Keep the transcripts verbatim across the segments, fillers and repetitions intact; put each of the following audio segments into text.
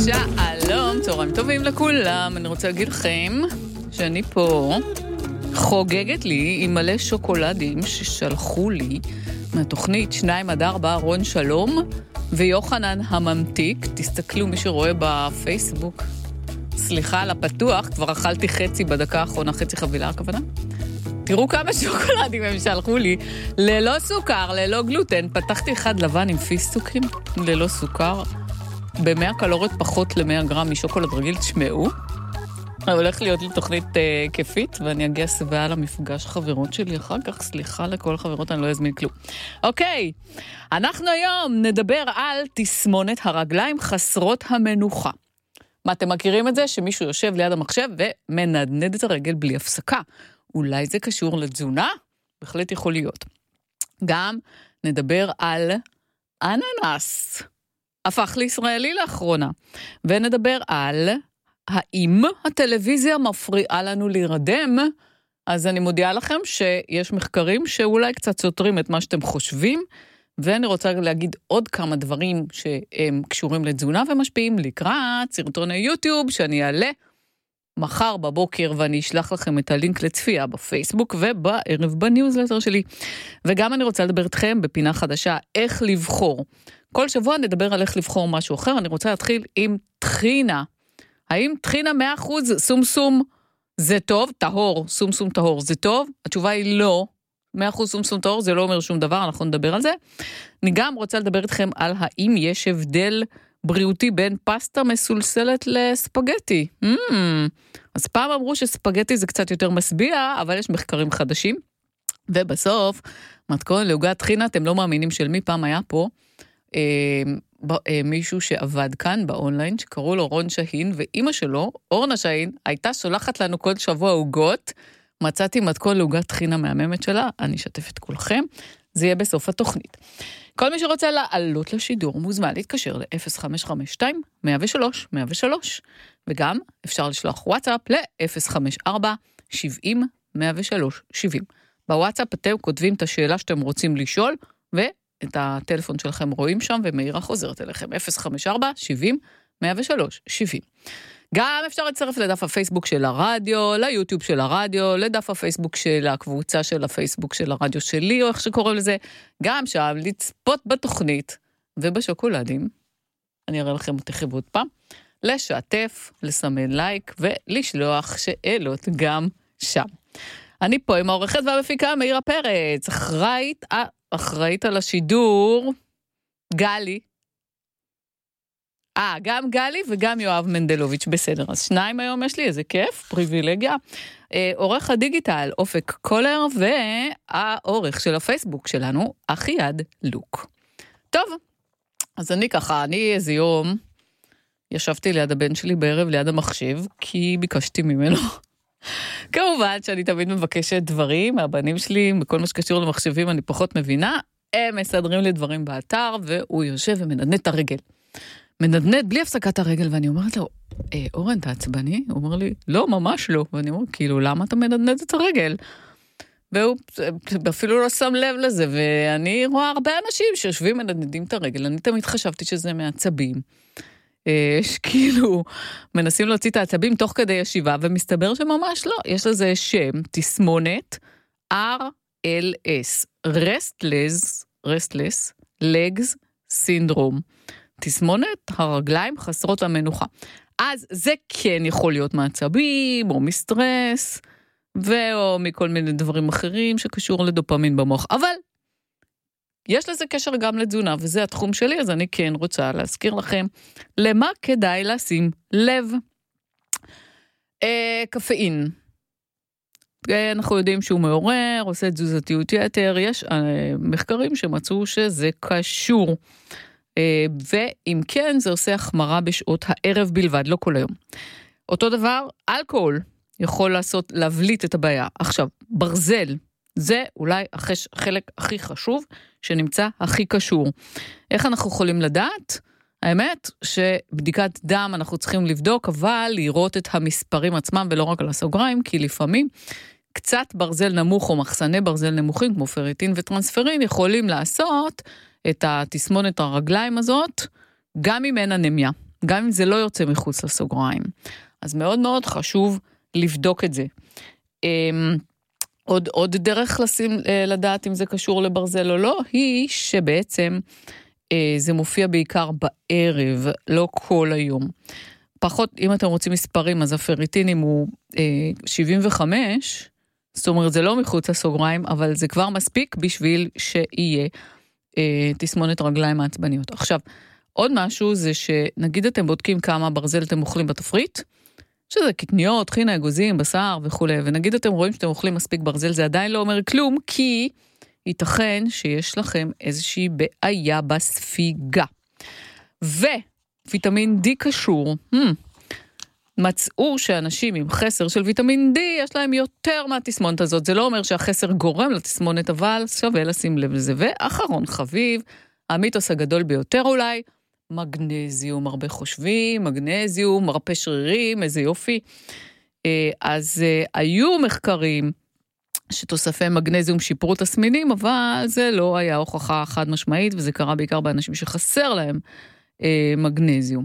שלום, צהריים טובים לכולם. אני רוצה להגיד לכם שאני פה חוגגת לי עם מלא שוקולדים ששלחו לי מהתוכנית שניים עד ארבע, רון שלום ויוחנן הממתיק. תסתכלו מי שרואה בפייסבוק. סליחה על הפתוח, כבר אכלתי חצי בדקה האחרונה, חצי חבילה הכוונה. תראו כמה שוקולדים הם שלחו לי, ללא סוכר, ללא גלוטן. פתחתי אחד לבן עם פיסטוקים, ללא סוכר, ב-מאה קלוריות פחות ל-מאה גרם משוקולד רגיל. תשמעו, הולך להיות לי תוכנית אה, כיפית, ואני אגיע שבעה למפגש חברות שלי אחר כך. סליחה לכל חברות, אני לא אזמין כלום. אוקיי, אנחנו היום נדבר על תסמונת הרגליים חסרות המנוחה. מה, אתם מכירים את זה? שמישהו יושב ליד המחשב ומנדנד את הרגל בלי הפסקה. אולי זה קשור לתזונה? בהחלט יכול להיות. גם נדבר על אננס. הפך לישראלי לאחרונה. ונדבר על האם הטלוויזיה מפריעה לנו להירדם. אז אני מודיעה לכם שיש מחקרים שאולי קצת סותרים את מה שאתם חושבים, ואני רוצה להגיד עוד כמה דברים שהם קשורים לתזונה ומשפיעים לקראת סרטון היוטיוב שאני אעלה מחר בבוקר, ואני אשלח לכם את הלינק לצפייה בפייסבוק ובערב בניוזלטר שלי. וגם אני רוצה לדבר איתכם בפינה חדשה, איך לבחור. כל שבוע נדבר על איך לבחור משהו אחר. אני רוצה להתחיל עם טחינה. האם טחינה מאה אחוז סום סום זה טוב? טהור, סום סום טהור זה טוב? התשובה היא לא. מאה אחוז סום סום טהור זה לא אומר שום דבר, אנחנו נדבר על זה. אני גם רוצה לדבר איתכם על האם יש הבדל בריאותי בין פסטה מסולסלת לספגטי. Mm, אז פעם אמרו שספגטי זה קצת יותר משביע, אבל יש מחקרים חדשים. ובסוף, מתכון לעוגת טחינה, אתם לא מאמינים של מי פעם היה פה, אה, ב, אה, מישהו שעבד כאן באונליין, שקראו לו רון שהין, ואימא שלו, אורנה שהין, הייתה שולחת לנו כל שבוע עוגות. מצאתי מתכון לעוגת טחינה מהממת שלה, אני אשתף את כולכם, זה יהיה בסוף התוכנית. כל מי שרוצה לעלות לשידור מוזמן להתקשר ל-אפס חמש חמש שתיים מאה ושלוש מאה ושלוש, וגם אפשר לשלוח וואטסאפ ל-אפס חמש ארבע שבעים מאה ושלוש שבעים. בוואטסאפ אתם כותבים את השאלה שאתם רוצים לשאול, ואת הטלפון שלכם רואים שם, ומהירה חוזרת אליכם, אפס חמש ארבע שבעים מאה ושלוש שבעים. גם אפשר לצרף לדף הפייסבוק של הרדיו, ליוטיוב של הרדיו, לדף הפייסבוק של הקבוצה של הפייסבוק של הרדיו שלי, או איך שקוראים לזה, גם שם לצפות בתוכנית ובשוקולדים, אני אראה לכם תכף עוד פעם, לשתף, לסמן לייק ולשלוח שאלות גם שם. אני פה עם העורכת והמפיקה מאירה פרץ, אחראית, אחראית על השידור, גלי, אה, גם גלי וגם יואב מנדלוביץ', בסדר. אז שניים היום יש לי, איזה כיף, פריבילגיה. אה, עורך הדיגיטל, אופק קולר, והעורך של הפייסבוק שלנו, אחיעד לוק. טוב, אז אני ככה, אני איזה יום, ישבתי ליד הבן שלי בערב ליד המחשב, כי ביקשתי ממנו. כמובן שאני תמיד מבקשת דברים, מהבנים שלי, בכל מה שקשור למחשבים אני פחות מבינה, הם מסדרים לי דברים באתר, והוא יושב ומנדנד את הרגל. מנדנד בלי הפסקת הרגל, ואני אומרת לו, אה, אורן, אתה עצבני? הוא אומר לי, לא, ממש לא. ואני אומרת, כאילו, למה אתה מנדנד את הרגל? והוא אפילו לא שם לב לזה, ואני רואה הרבה אנשים שיושבים מנדנדים את הרגל, אני תמיד חשבתי שזה מעצבים. שכאילו, מנסים להוציא את העצבים תוך כדי ישיבה, ומסתבר שממש לא. יש לזה שם, תסמונת, אר אל אס, Restless, Restless Legs Syndrome. תסמונת הרגליים חסרות המנוחה. אז זה כן יכול להיות מעצבים, או מסטרס, ואו מכל מיני דברים אחרים שקשור לדופמין במוח. אבל יש לזה קשר גם לתזונה, וזה התחום שלי, אז אני כן רוצה להזכיר לכם למה כדאי לשים לב. אה, קפאין. אנחנו יודעים שהוא מעורר, עושה תזוזתיות יתר, יש אה, מחקרים שמצאו שזה קשור. ואם כן, זה עושה החמרה בשעות הערב בלבד, לא כל היום. אותו דבר, אלכוהול יכול לעשות, להבליט את הבעיה. עכשיו, ברזל, זה אולי החלק הכי חשוב, שנמצא הכי קשור. איך אנחנו יכולים לדעת? האמת שבדיקת דם אנחנו צריכים לבדוק, אבל לראות את המספרים עצמם, ולא רק על הסוגריים, כי לפעמים קצת ברזל נמוך, או מחסני ברזל נמוכים, כמו פריטין וטרנספרין, יכולים לעשות את התסמונת הרגליים הזאת, גם אם אין אנמיה. גם אם זה לא יוצא מחוץ לסוגריים. אז מאוד מאוד חשוב לבדוק את זה. עוד, עוד דרך לשים, לדעת אם זה קשור לברזל או לא, היא שבעצם זה מופיע בעיקר בערב, לא כל היום. פחות, אם אתם רוצים מספרים, אז הפריטינים הוא שבעים וחמש, זאת אומרת, זה לא מחוץ לסוגריים, אבל זה כבר מספיק בשביל שיהיה תסמונת רגליים העצבניות. עכשיו, עוד משהו זה שנגיד אתם בודקים כמה ברזל אתם אוכלים בתפריט, שזה קטניות, חינה, אגוזים, בשר וכו'. ונגיד אתם רואים שאתם אוכלים מספיק ברזל, זה עדיין לא אומר כלום, כי ייתכן שיש לכם איזושהי בעיה בספיגה. וויטמין D קשור, hmm, מצאו שאנשים עם חסר של ויטמין D, יש להם יותר מהתסמונת הזאת. זה לא אומר שהחסר גורם לתסמונת, אבל שווה לשים לב לזה. ואחרון חביב, המיתוס הגדול ביותר אולי, מגנזיום, הרבה חושבים, מגנזיום, מרפא שרירים, איזה יופי. אז היו מחקרים שתוספי מגנזיום שיפרו תסמינים, אבל זה לא היה הוכחה חד משמעית, וזה קרה בעיקר באנשים שחסר להם מגנזיום.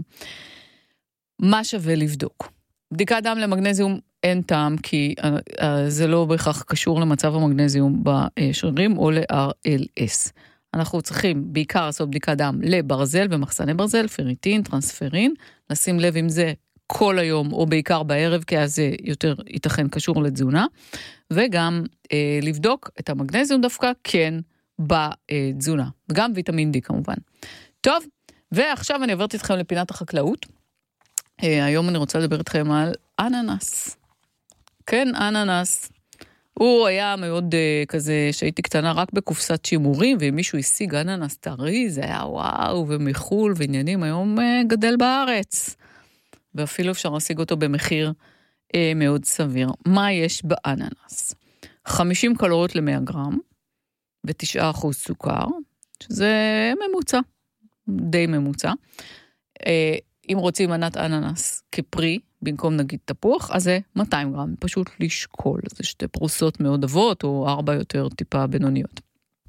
מה שווה לבדוק? בדיקת דם למגנזיום אין טעם, כי זה לא בהכרח קשור למצב המגנזיום בשרירים או ל-אר אל אס. אנחנו צריכים בעיקר לעשות בדיקת דם לברזל ומחסני ברזל, פריטין, טרנספרין, לשים לב אם זה כל היום או בעיקר בערב, כי אז זה יותר ייתכן קשור לתזונה, וגם אה, לבדוק את המגנזיום דווקא כן בתזונה, וגם ויטמין D כמובן. טוב, ועכשיו אני עוברת איתכם לפינת החקלאות. אה, היום אני רוצה לדבר איתכם על אננס. כן, אננס. הוא היה מאוד uh, כזה, שהייתי קטנה רק בקופסת שימורים, ואם מישהו השיג אננס טרי, זה היה וואו, ומחול ועניינים, היום uh, גדל בארץ. ואפילו אפשר להשיג אותו במחיר uh, מאוד סביר. מה יש באננס? חמישים קלוריות ל-מאה גרם, ו-תשעה אחוז סוכר, שזה ממוצע, די ממוצע. Uh, אם רוצים מנת אננס כפרי, במקום נגיד תפוח, אז זה מאתיים גרם, פשוט לשקול, זה שתי פרוסות מאוד אבות, או ארבע יותר טיפה בינוניות.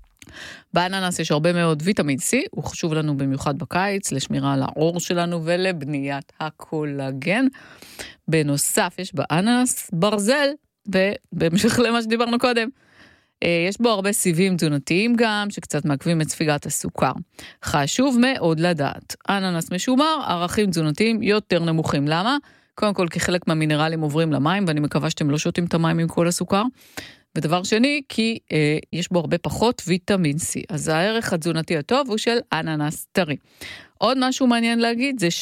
באננס יש הרבה מאוד ויטמין C, הוא חשוב לנו במיוחד בקיץ, לשמירה על העור שלנו ולבניית הקולגן. בנוסף, יש באננס ברזל, ובהמשך למה שדיברנו קודם, יש בו הרבה סיבים תזונתיים גם, שקצת מעכבים את ספיגת הסוכר. חשוב מאוד לדעת, אננס משומר, ערכים תזונתיים יותר נמוכים. למה? קודם כל, כי חלק מהמינרלים עוברים למים, ואני מקווה שאתם לא שותים את המים עם כל הסוכר. ודבר שני, כי אה, יש בו הרבה פחות ויטמין C. אז הערך התזונתי הטוב הוא של אננס טרי. עוד משהו מעניין להגיד, זה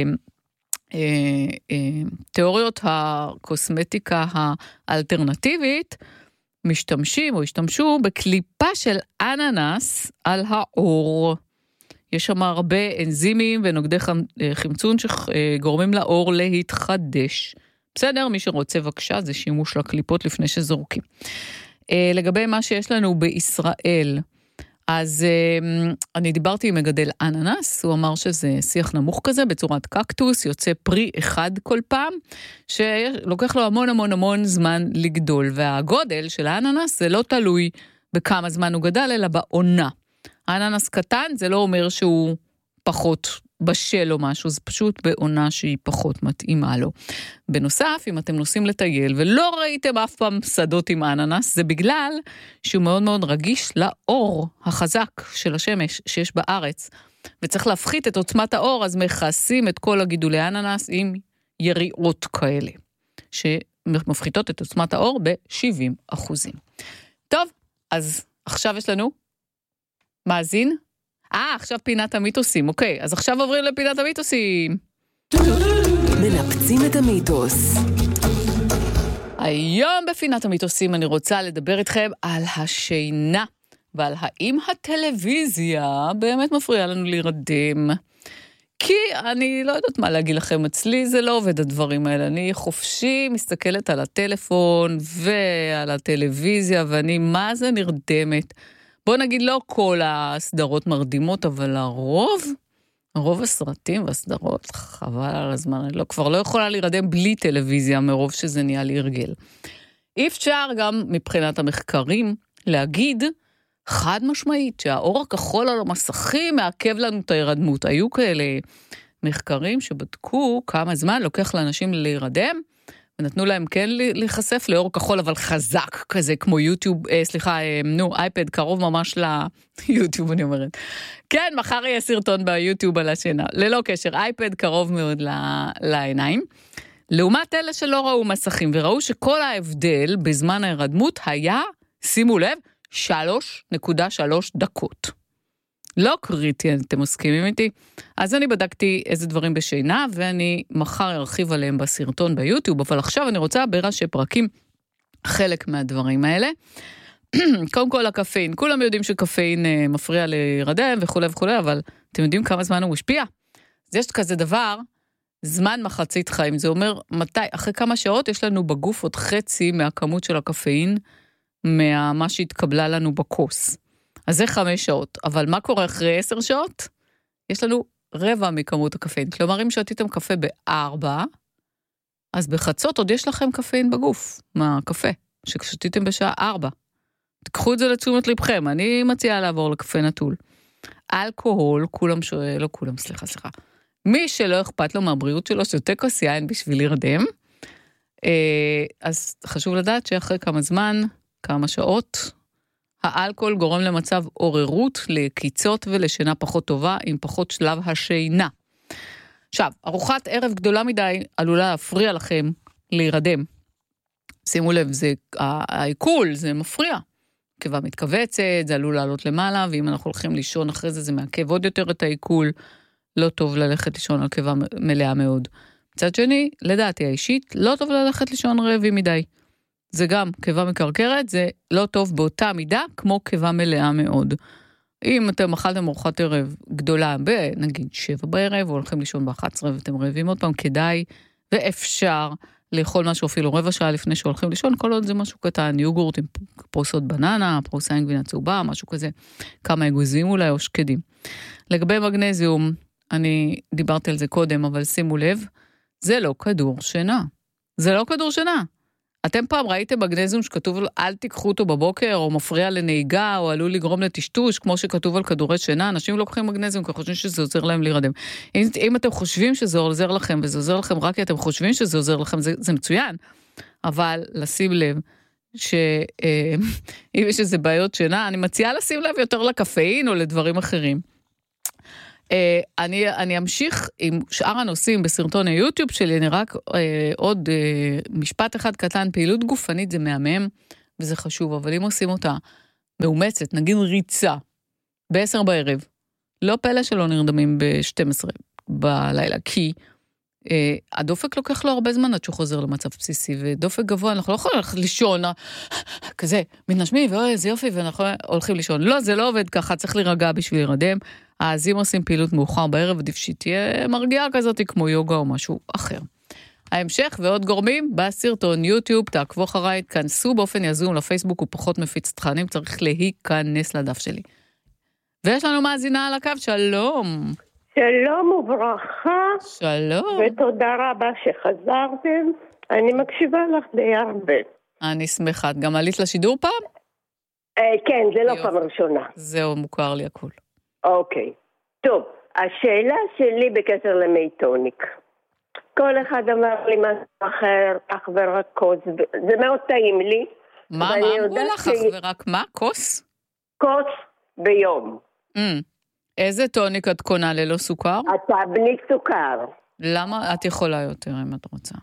שבתיאוריות הקוסמטיקה האלטרנטיבית, משתמשים או השתמשו בקליפה של אננס על האור. יש שם הרבה אנזימים ונוגדי חמצון שגורמים לאור להתחדש. בסדר, מי שרוצה בבקשה, זה שימוש לקליפות לפני שזורקים. לגבי מה שיש לנו בישראל, אז אני דיברתי עם מגדל אננס, הוא אמר שזה שיח נמוך כזה, בצורת קקטוס, יוצא פרי אחד כל פעם, שלוקח לו המון המון המון זמן לגדול, והגודל של האננס זה לא תלוי בכמה זמן הוא גדל, אלא בעונה. האננס קטן זה לא אומר שהוא פחות בשל או משהו, זה פשוט בעונה שהיא פחות מתאימה לו. בנוסף, אם אתם נוסעים לטייל ולא ראיתם אף פעם שדות עם אננס, זה בגלל שהוא מאוד מאוד רגיש לאור החזק של השמש שיש בארץ, וצריך להפחית את עוצמת האור, אז מכסים את כל הגידולי אננס עם יריעות כאלה, שמפחיתות את עוצמת האור ב-שבעים אחוזים. טוב, אז עכשיו יש לנו מאזין? אה, עכשיו פינת המיתוסים, אוקיי, אז עכשיו עוברים לפינת המיתוסים. מנפצים את המיתוס. היום בפינת המיתוסים אני רוצה לדבר איתכם על השינה, ועל האם הטלוויזיה באמת מפריעה לנו להירדם. כי אני לא יודעת מה להגיד לכם, אצלי זה לא עובד הדברים האלה, אני חופשי מסתכלת על הטלפון ועל הטלוויזיה, ואני מה זה נרדמת. בוא נגיד לא כל הסדרות מרדימות, אבל הרוב, רוב הסרטים והסדרות, חבל על הזמן, אני לא, כבר לא יכולה להירדם בלי טלוויזיה, מרוב שזה נהיה לי הרגל. אי אפשר גם מבחינת המחקרים להגיד חד משמעית שהאור הכחול על המסכים מעכב לנו את ההירדמות. היו כאלה מחקרים שבדקו כמה זמן לוקח לאנשים להירדם, ונתנו להם כן להיחשף לאור כחול, אבל חזק כזה, כמו יוטיוב, אה, סליחה, אה, נו, אייפד, קרוב ממש ליוטיוב, אני אומרת. כן, מחר יהיה סרטון ביוטיוב על השינה, ללא קשר, אייפד קרוב מאוד לעיניים. לעומת אלה שלא ראו מסכים, וראו שכל ההבדל בזמן ההירדמות היה, שימו לב, שלוש נקודה שלוש דקות. לא קריטי, אתם מסכימים איתי? אז אני בדקתי איזה דברים בשינה, ואני מחר ארחיב עליהם בסרטון ביוטיוב, אבל עכשיו אני רוצה בראשי פרקים חלק מהדברים האלה. קודם כל הקפאין, כולם יודעים שקפאין מפריע להירדם וכו' וכו', אבל אתם יודעים כמה זמן הוא משפיע? אז יש כזה דבר, זמן מחצית חיים, זה אומר מתי, אחרי כמה שעות יש לנו בגוף עוד חצי מהכמות של הקפאין, מה שהתקבלה לנו בכוס. אז זה חמש שעות, אבל מה קורה אחרי עשר שעות? יש לנו רבע מכמות הקפאין, כלומר אם שתיתם קפה בארבע, אז בחצות עוד יש לכם קפאין בגוף, מהקפה, ששתיתם בשעה ארבע. תקחו את זה לתשומת לבכם, אני מציעה לעבור לקפה נטול. אלכוהול, כולם שואל, לא כולם, סליחה, סליחה. מי שלא אכפת לו מהבריאות שלו, שותה כוס יין בשביל להירדם, אז חשוב לדעת שאחרי כמה זמן, כמה שעות, האלכוהול גורם למצב עוררות, לקיצות ולשינה פחות טובה, עם פחות שלב השינה. עכשיו, ארוחת ערב גדולה מדי עלולה להפריע לכם להירדם. שימו לב, זה, העיכול, זה מפריע. קיבה מתכווצת, זה עלול לעלות למעלה, ואם אנחנו הולכים לישון אחרי זה, זה מעכב עוד יותר את העיכול. לא טוב ללכת לישון על קיבה מלאה מאוד. מצד שני, לדעתי האישית, לא טוב ללכת לישון רעבים מדי. זה גם קיבה מקרקרת, זה לא טוב באותה מידה, כמו קיבה מלאה מאוד. אם אתם אכלתם ארוחת ערב גדולה, נגיד שבע בערב, או הולכים לישון ב-אחת עשרה, ואתם רעבים עוד פעם, כדאי ואפשר לאכול משהו אפילו רבע שעה לפני שהולכים לישון, כל עוד זה משהו קטן, יוגורט עם פרוסות בננה, פרוסה עם גבינה צהובה, משהו כזה, כמה אגוזים אולי או שקדים. לגבי מגנזיום, אני דיברתי על זה קודם, אבל שימו לב, זה לא כדור שינה. זה לא כדור שינה. אתם פעם ראיתם מגנזיום שכתוב אל תיקחו אותו בבוקר, או מפריע לנהיגה, או עלול לגרום לטשטוש, כמו שכתוב על כדורי שינה, אנשים לוקחים מגנזיום, כי חושבים שזה עוזר להם להירדם. אם, אם אתם חושבים שזה עוזר לכם, וזה עוזר לכם רק כי אתם חושבים שזה עוזר לכם, זה, זה מצוין. אבל לשים לב, שאם יש איזה בעיות שינה, אני מציעה לשים לב יותר לקפאין, או לדברים אחרים. אני, אני אמשיך עם שאר הנושאים בסרטון היוטיוב שלי, אני רק אה, עוד אה, משפט אחד קטן, פעילות גופנית זה מהמם, וזה חשוב, אבל אם עושים אותה מאומצת, נגיד ריצה, בעשר בערב, לא פלא שלא נרדמים ב-שתים עשרה בלילה, כי אה, הדופק לוקח לו הרבה זמן עד שהוא חוזר למצב בסיסי, ודופק גבוה, אנחנו לא יכולים ללכת לישון, כזה, מתנשמים, ואוי, איזה יופי, ואנחנו הולכים לישון. לא, זה לא עובד ככה, צריך להירגע בשביל להירדם, אז אם עושים פעילות מאוחר בערב, עדיף שתהיה מרגיעה כזאת כמו יוגה או משהו אחר. ההמשך ועוד גורמים בסרטון יוטיוב, תעקבו אחריי, תכנסו באופן יזום לפייסבוק, הוא פחות מפיץ תכנים, צריך להיכנס לדף שלי. ויש לנו מאזינה על הקו, שלום. שלום וברכה. שלום. ותודה רבה שחזרתם, אני מקשיבה לך די הרבה. אני שמחה, את גם עלית לשידור פעם? כן, זה לא פעם ראשונה. זהו, מוכר לי הכל. אוקיי, טוב, השאלה שלי בקשר למייטוניק. כל אחד אמר לי משהו אחר, אך ורק כוס, זה מאוד טעים לי. מה, מה אמרו לך אך ורק מה? כוס? כוס ביום. איזה טוניק את קונה ללא סוכר? אתה בלי סוכר. למה את יכולה יותר אם את רוצה?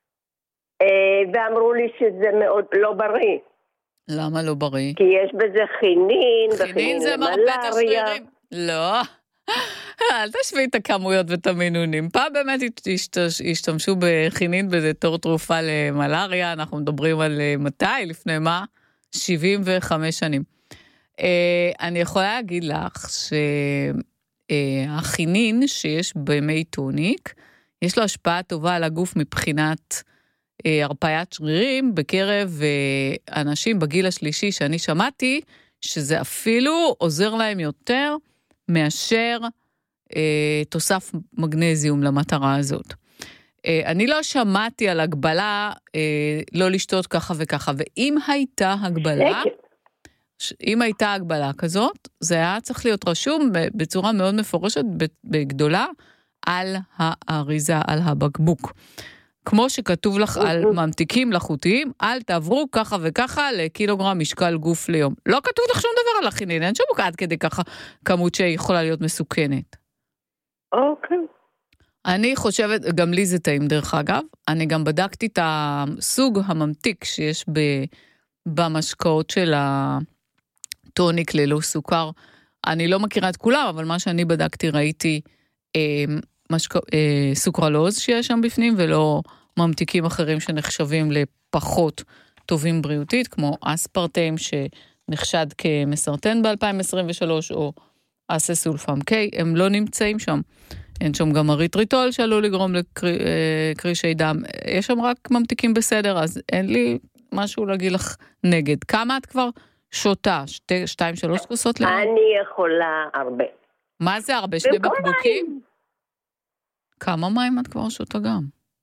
ואמרו לי שזה מאוד לא בריא. למה לא בריא? כי יש בזה חינין, חינין זה מרפא את השרירים. לא, אל תשווי את הכמויות ואת המינונים. פעם באמת השתמשו בחינין בתור תרופה למלאריה, אנחנו מדברים על מתי, לפני מה? שבעים וחמש שנים. אני יכולה להגיד לך שהחינין שיש במי טוניק, יש לו השפעה טובה על הגוף מבחינת הרפאיית שרירים בקרב אנשים בגיל השלישי שאני שמעתי, שזה אפילו עוזר להם יותר מאשר אה, תוסף מגנזיום למטרה הזאת. אה, אני לא שמעתי על הגבלה אה, לא לשתות ככה וככה, ואם הייתה הגבלה, אם הייתה הגבלה כזאת, זה היה צריך להיות רשום בצורה מאוד מפורשת, בגדולה, על האריזה, על הבקבוק. כמו שכתוב לך על ממתיקים לחוטיים, אל תעברו ככה וככה לקילוגרם משקל גוף ליום. לא כתוב לך שום דבר על הכינין, אין שום עד כדי ככה כמות שיכולה להיות מסוכנת. אוקיי. אני חושבת, גם לי זה טעים דרך אגב, אני גם בדקתי את הסוג הממתיק שיש במשקאות של הטוניק ללא סוכר. אני לא מכירה את כולם, אבל מה שאני בדקתי ראיתי אה, משק... אה, סוכרלוז שיש שם בפנים, ולא ממתיקים אחרים שנחשבים לפחות טובים בריאותית, כמו אספרטם שנחשד כמסרטן ב-אלפיים עשרים ושלוש, או אססולפם קיי, הם לא נמצאים שם. אין שם גם אריתריטול שעלול לגרום לקרישי דם. יש שם רק ממתיקים בסדר, אז אין לי משהו להגיד לך נגד. כמה את כבר שותה? שתי, שתיים, שלוש כוסות ליום? אני יכולה הרבה. מה זה הרבה? שני בקבוקים? כמה מים את כבר שותה גם?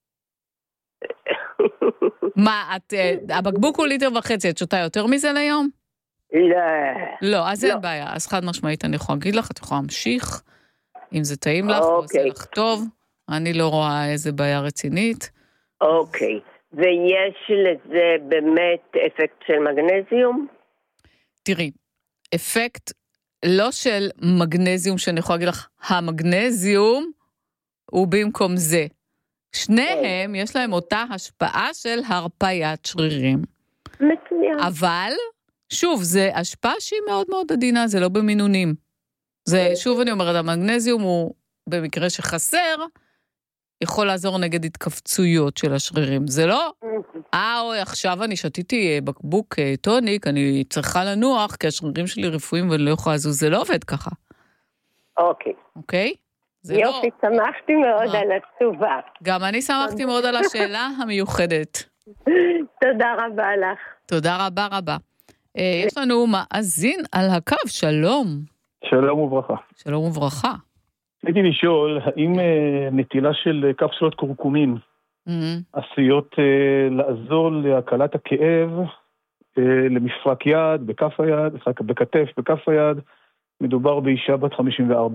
מה, את, הבקבוק הוא ליטר וחצי, את שותה יותר מזה ליום? לא. לא, אז אין בעיה. אז חד משמעית אני יכולה להגיד לך, את יכולה להמשיך. אם זה טעים לך, אוקיי. או עושה לך טוב, אני לא רואה איזה בעיה רצינית. אוקיי, ויש לזה באמת אפקט של מגנזיום? תראי, אפקט לא של מגנזיום, שאני יכולה להגיד לך, המגנזיום הוא במקום זה. שניהם יש להם אותה השפעה של הרפיית שרירים. מצוין. אבל, שוב, זה השפעה שהיא מאוד מאוד עדינה, זה לא במינונים. זה, שוב אני אומרת, המגנזיום הוא, במקרה שחסר, יכול לעזור נגד התכווצויות של השרירים. זה לא, אה, אוי, עכשיו אני שתיתי בקבוק טוניק, אני צריכה לנוח, כי השרירים שלי רפואיים ואני לא יכולה לזוז, זה לא עובד ככה. אוקיי. אוקיי? יופי, לא... שמחתי מאוד על התשובה. גם אני שמחתי מאוד על השאלה המיוחדת. תודה רבה לך. תודה רבה רבה. יש לנו מאזין על הקו, שלום. שלום וברכה. שלום וברכה. הייתי לשאול, האם נטילה של קפסולות קורקומין עשויות לעזור להקלת הכאב למפרק יד, בכף היד, בכתף, בכף היד, מדובר באישה בת חמישים וארבע.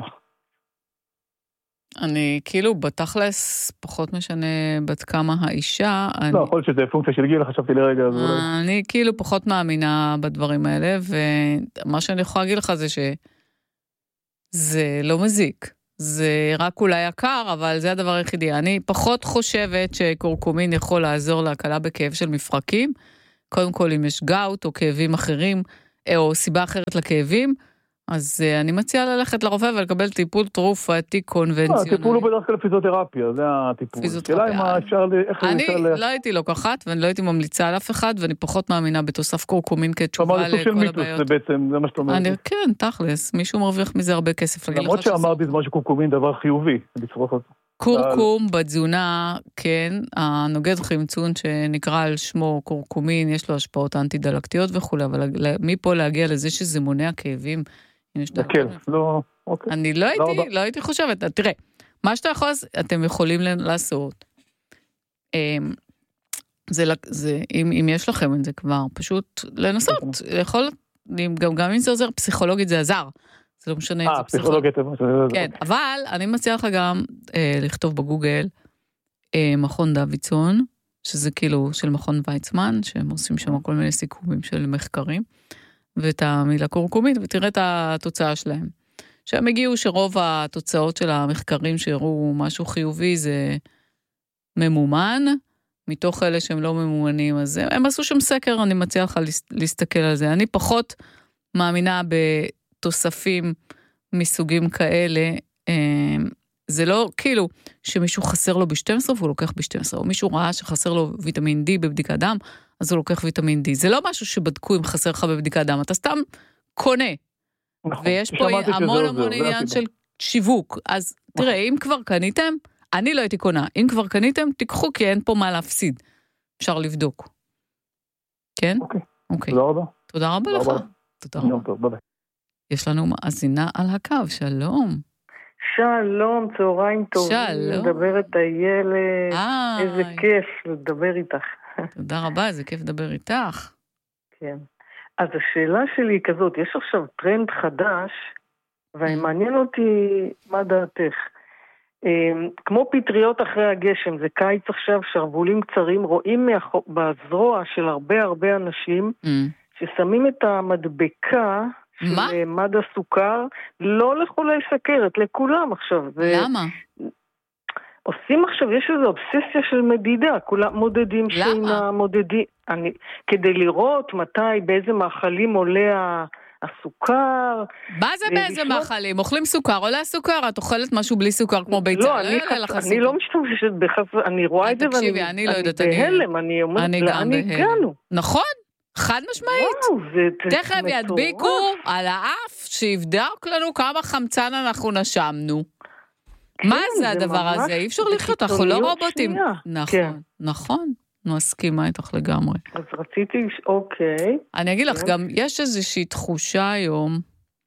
אני כאילו בתכלס פחות משנה בת כמה האישה. לא, יכול שזה פונקציה של גיל, חשבתי לרגע. אני כאילו פחות מאמינה בדברים האלה, ומה שאני יכולה להגיד לך זה שזה לא מזיק. זה רק אולי יקר, אבל זה הדבר היחידי. אני פחות חושבת שקורקומין יכול לעזור להקלה בכאב של מפרקים. קודם כל, אם יש גאוט או כאבים אחרים, או סיבה אחרת לכאבים, אז אני מציעה ללכת לרופא ולקבל טיפול תרופתי קונבנציונלי. הטיפול הוא בדרך כלל פיזיותרפיה, זה הטיפול. פיזיותרפיה. אני לא הייתי לוקחת, ואני לא הייתי ממליצה על אף אחד, ואני פחות מאמינה בתוסף קורקומין כתשובה לכל הבעיות. זה בעצם, זה מה שאתה אומר. כן, תכלס, מישהו מרוויח מזה הרבה כסף. למרות שאמרתי זה משהו קורקומין דבר חיובי. קורקום בתזונה, כן, הנוגד חמצון שנקרא על שמו קורקומין, יש לו השפעות אנטי-דלקתיות וכו', אבל מפה להגיע לזה שזה מונע כאבים, כן, לא, אוקיי. אני לא הייתי, לא הייתי חושבת, תראה, מה שאתה יכול, אתם יכולים לעשות, זה, זה, אם, אם יש לכם את זה כבר, פשוט לנסות, יכול, גם, גם אם זה עוזר פסיכולוגית זה עזר, זה לא משנה אם זה פסיכולוגית. כן, אבל אני מציעה לך גם לכתוב בגוגל מכון דוידסון, שזה כאילו של מכון ויצמן, שהם עושים שם כל מיני סיכומים של מחקרים, ואת המילה קורקומית, ותראה את התוצאה שלהם. שהם הגיעו שרוב התוצאות של המחקרים שהראו משהו חיובי, זה ממומן, מתוך אלה שהם לא ממומנים, אז הם עשו שם סקר, אני מציעה לך להסתכל על זה. אני פחות מאמינה בתוספים מסוגים כאלה, זה לא כאילו שמישהו חסר לו ב-שתים עשרה והוא לוקח ב-שתים עשרה, או מישהו ראה שחסר לו ויטמין D בבדיקת דם, אז הוא לוקח ויטמין D. זה לא משהו שבדקו אם חסר לך בבדיקת דם, אתה סתם קונה. ויש פה המון המון עניין של שיווק. אז תראה, אם כבר קניתם, אני לא הייתי קונה. אם כבר קניתם, תיקחו, כי אין פה מה להפסיד. אפשר לבדוק. כן? אוקיי. תודה רבה. תודה רבה לך. תודה רבה. יש לנו מאזינה על הקו, שלום. שלום, צהריים טובים. שלום. מדברת איילת. איזה כיף לדבר איתך. תודה רבה, איזה כיף לדבר איתך. כן. אז השאלה שלי היא כזאת, יש עכשיו טרנד חדש, ומעניין אותי מה דעתך. כמו פטריות אחרי הגשם, זה קיץ עכשיו, שרבולים קצרים, רואים בזרוע של הרבה הרבה אנשים, ששמים את המדבקה של מד הסוכר, לא לחולי סכרת, לכולם עכשיו. למה? עושים עכשיו, יש איזו אובססיה של מדידה, כולם מודדים שינה, מודדים, אני, כדי לראות מתי, באיזה מאכלים עולה הסוכר. מה זה באיזה מאכלים? אוכלים סוכר, עולה הסוכר, את אוכלת משהו בלי סוכר כמו ביצה, לא, אני, אני לא משתמשת בחס... אני רואה את זה ואני אני לא יודעת, בהלם, אני אומרת, לאן הגענו? נכון, חד משמעית. תכף ידביקו על האף, שיבדוק לנו כמה חמצן אנחנו נשמנו. מה זה הדבר הזה? אי אפשר לחיות, אנחנו לא רובוטים. נכון, נכון. מסכימה איתך לגמרי. אז רציתי, אוקיי. אני אגיד לך, גם יש איזושהי תחושה היום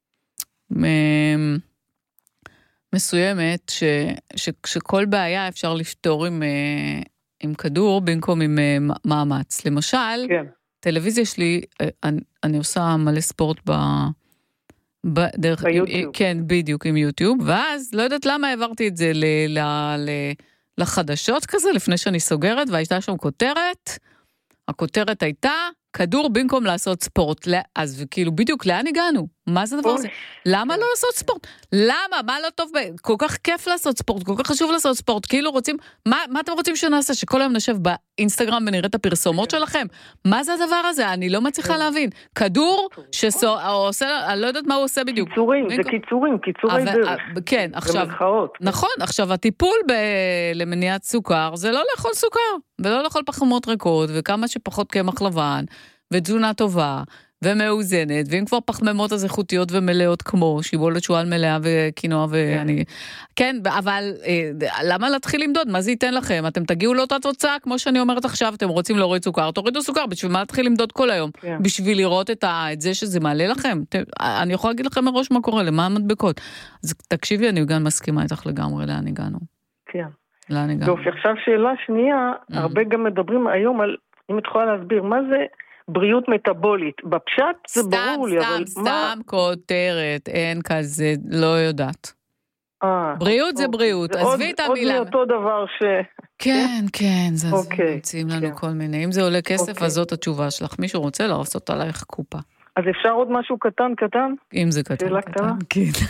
מסוימת, שכל בעיה אפשר לפתור עם כדור, במקום עם מאמץ. למשל, טלוויזיה שלי, אני עושה מלא ספורט ב... בדרך, ביוטיוב. כן, בדיוק, עם יוטיוב, ואז לא יודעת למה העברתי את זה ל... ל... ל... לחדשות כזה, לפני שאני סוגרת, והייתה שם כותרת, הכותרת הייתה, כדור במקום לעשות ספורט, אז כאילו בדיוק, לאן הגענו? מה זה דבר הזה? למה לא לעשות ספורט? למה? מה לא טוב? כל כך כיף לעשות ספורט, כל כך חשוב לעשות ספורט, כאילו רוצים, מה, מה אתם רוצים שנעשה? שכל היום נשב באינסטגרם ונראה את הפרסומות שלכם? מה זה הדבר הזה? אני לא מצליחה להבין. כדור שעושה, אני לא יודעת מה הוא עושה בדיוק. קיצורים, זה קיצורים, קיצורי דרך. כן, עכשיו, נכון, עכשיו הטיפול למניעת סוכר, זה לא לאכול סוכר, ולא לאכול פחמות ריקות, וכמה שפחות קמח לבן, ותזונה טובה, ומאוזנת, ואם כבר פחמימות אז איכותיות ומלאות כמו שיבולת שועל מלאה וקינוע ואני... כן, אבל למה להתחיל למדוד? מה זה ייתן לכם? אתם תגיעו לאותה תוצאה, כמו שאני אומרת עכשיו, אתם רוצים להוריד סוכר, תורידו סוכר, בשביל מה להתחיל למדוד כל היום? בשביל לראות את זה שזה מעלה לכם? אני יכולה להגיד לכם מראש מה קורה, למה המדבקות? אז תקשיבי, אני גם מסכימה איתך לגמרי, לאן הגענו. כן. לאן הגענו. טוב, עכשיו שאלה שנייה, הרבה גם מדברים היום על, אם את יכולה להסביר, מה זה בריאות מטאבולית? בפשט זה ברור לי, אבל מה... סתם, סתם כותרת, אין כזה, לא יודעת. בריאות זה בריאות, עזבי את המילה. עוד מאותו דבר ש... כן, כן, זה מציעים לנו כל מיני. אם זה עולה כסף, אז זאת התשובה שלך. מישהו רוצה לעשות עלייך קופה. אז אפשר עוד משהו קטן, קטן? אם זה קטן, קטן, כן.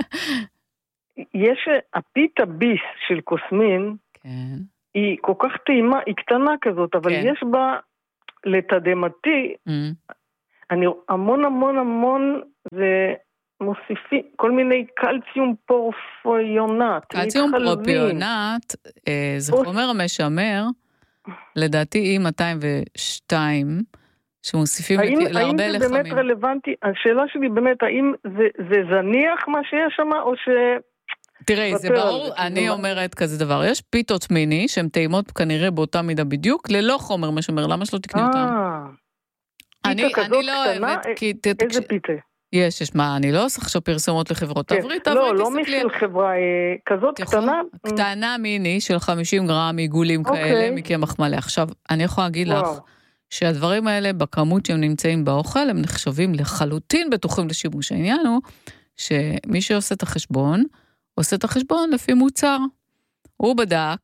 יש הפיתה ביס של קוסמין, היא כל כך טעימה, היא קטנה כזאת, אבל יש בה... לתדמתי, mm. אני המון המון המון זה מוסיפי, כל מיני קלציום פורפיונט. קלציום פורפיונט, אה, זה או... חומר משמר, לדעתי E מאתיים ושתיים, שמוסיפים האם, להרבה לחמים. האם זה באמת רלוונטי? השאלה שלי באמת, האם זה, זה זניח מה שיש שם, או ש... תראי, זה ברור, אני אומרת כזה דבר, יש פיתות מיני, שהן טעימות כנראה באותה מידה בדיוק, ללא חומר משמר, למה שלא תקני אותם? פיתה כזאת קטנה, איזה פיתה? יש, יש, מה, אני לא עושה עכשיו פרסומות לחברות, תעברי, תעברי, לא, לא משל חברה, כזאת קטנה. קטנה מיני של חמישים גרם עיגולים כאלה, מקמח מלא. עכשיו, אני יכולה להגיד לך, שהדברים האלה, בכמות שהם נמצאים באוכל, הם נחשבים לחלוטין בטוחים לשימוש. העניין הוא, שמי שעושה את החשבון, עושה את החשבון לפי מוצר. הוא בדק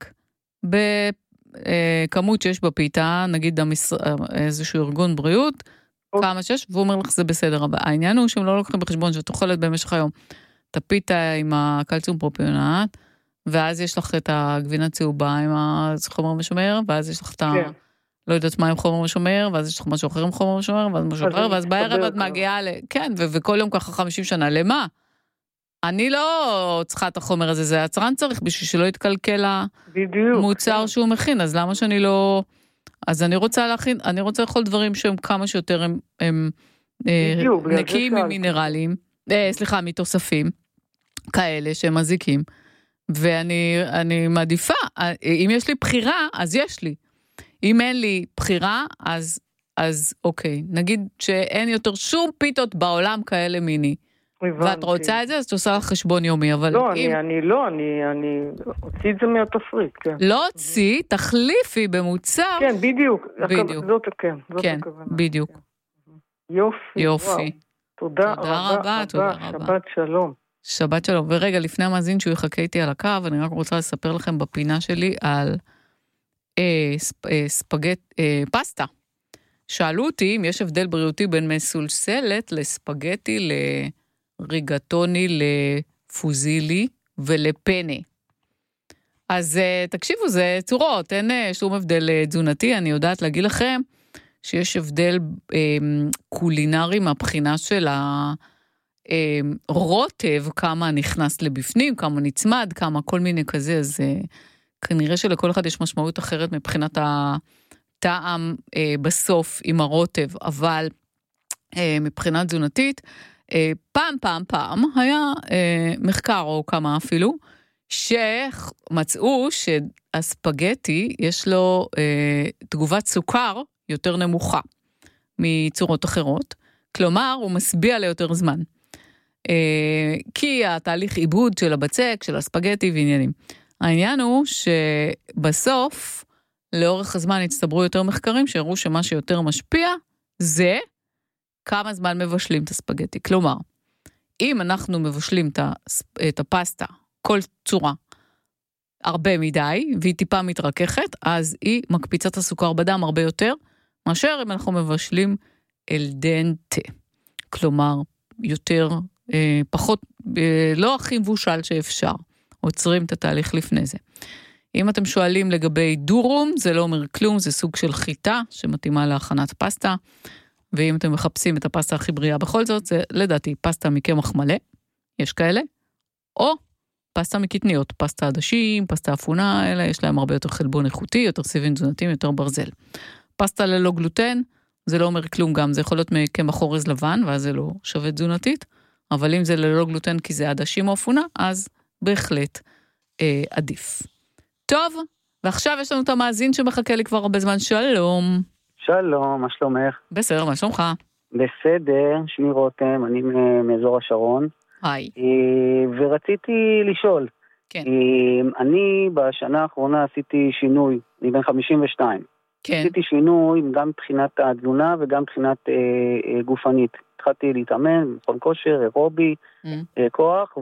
בכמות שיש בפיתה, נגיד איזשהו ארגון בריאות, כמה שיש, והוא אומר לך זה בסדר. העניין הוא שהם לא לוקחים בחשבון שאת אוכלת במשך היום את הפיתה עם הקלציום פורפיונט, ואז יש לך את הגבינה צהובה עם החומר משומר, ואז יש לך את ה... לא יודעת מה עם חומר משומר, ואז יש לך משהו אחר עם חומר משומר, ואז משהו אחר, ואז בערב את מגיעה ל... כן, וכל יום ככה חמישים שנה, למה? אני לא צריכה את החומר הזה, זה היצרן צריך בשביל שלא יתקלקל המוצר שהוא מכין, אז למה שאני לא... אז אני רוצה להכין, אני רוצה לאכול דברים שהם כמה שיותר הם, הם נקיים ממינרלים, סליחה, מתוספים, כאלה שהם מזיקים, ואני אני מעדיפה, אם יש לי בחירה, אז יש לי. אם אין לי בחירה, אז, אז אוקיי. נגיד שאין יותר שום פיתות בעולם כאלה מיני. ואת רוצה את זה, אז את עושה לך חשבון יומי, אבל לא, אם... אני, אני לא, אני, אני הוציא את זה מהתפריט, כן. לא הוציא, תחליפי במוצר. כן, בדיוק. בדיוק. זאת, כן, זאת כן, הכוונה. בדיוק. יופי. יופי. תודה, תודה רבה, תודה רבה. שבת שלום. שבת שלום. ורגע, לפני המאזין שהוא יחכה איתי על הקו, אני רק רוצה לספר לכם בפינה שלי על אה, ספ, אה, ספגט, אה, פסטה. שאלו אותי אם יש הבדל בריאותי בין מסולסלת לספגטי, לריגטוני, לפוזילי ולפנה. אז uh, תקשיבו, זה צורות, אין uh, שום הבדל uh, תזונתי, אני יודעת להגיד לכם שיש הבדל uh, קולינרי מהבחינה של הרוטב, uh, כמה נכנס לבפנים, כמה נצמד, כמה כל מיני כזה, אז uh, כנראה שלכל אחד יש משמעות אחרת מבחינת הטעם uh, בסוף עם הרוטב, אבל uh, מבחינה תזונתית, uh, פעם פעם פעם היה uh, מחקר או כמה אפילו, שמצאו שהספגטי יש לו אה, תגובת סוכר יותר נמוכה מצורות אחרות, כלומר הוא מסביע ליותר זמן, אה, כי התהליך עיבוד של הבצק, של הספגטי ועניינים. העניין הוא שבסוף, לאורך הזמן הצטברו יותר מחקרים שהראו שמה שיותר משפיע זה כמה זמן מבשלים את הספגטי. כלומר, אם אנחנו מבשלים את הפסטה, כל צורה, הרבה מדי, והיא טיפה מתרככת, אז היא מקפיצה את הסוכר בדם הרבה יותר, מאשר אם אנחנו מבשלים אל דנטה. כלומר, יותר, אה, פחות, אה, לא הכי מבושל שאפשר. עוצרים את התהליך לפני זה. אם אתם שואלים לגבי דורום, זה לא אומר כלום, זה סוג של חיטה, שמתאימה להכנת פסטה, ואם אתם מחפשים את הפסטה הכי בריאה בכל זאת, זה לדעתי פסטה מקמח מלא, יש כאלה, או פסטה מקטניות, פסטה עדשים, פסטה אפונה, אלה יש להם הרבה יותר חלבון איכותי, יותר סיבים תזונתיים, יותר ברזל. פסטה ללא גלוטן, זה לא אומר כלום גם, זה יכול להיות מקמח אורז לבן, ואז זה לא שווה תזונתית, אבל אם זה ללא גלוטן כי זה עדשים או אפונה, אז בהחלט אה, עדיף. טוב, ועכשיו יש לנו את המאזין שמחכה לי כבר הרבה זמן, שלום. שלום, מה שלומך? בסדר, מה שלומך? בסדר, שמי רותם, אני מאזור השרון. היי. ורציתי לשאול, כן. אני בשנה האחרונה עשיתי שינוי, אני בן חמישים ושתיים. כן. עשיתי שינוי גם מבחינת התזונה וגם מבחינת אה, אה, גופנית. התחלתי להתאמן, מכון כושר, אירובי, mm. אה, כוח,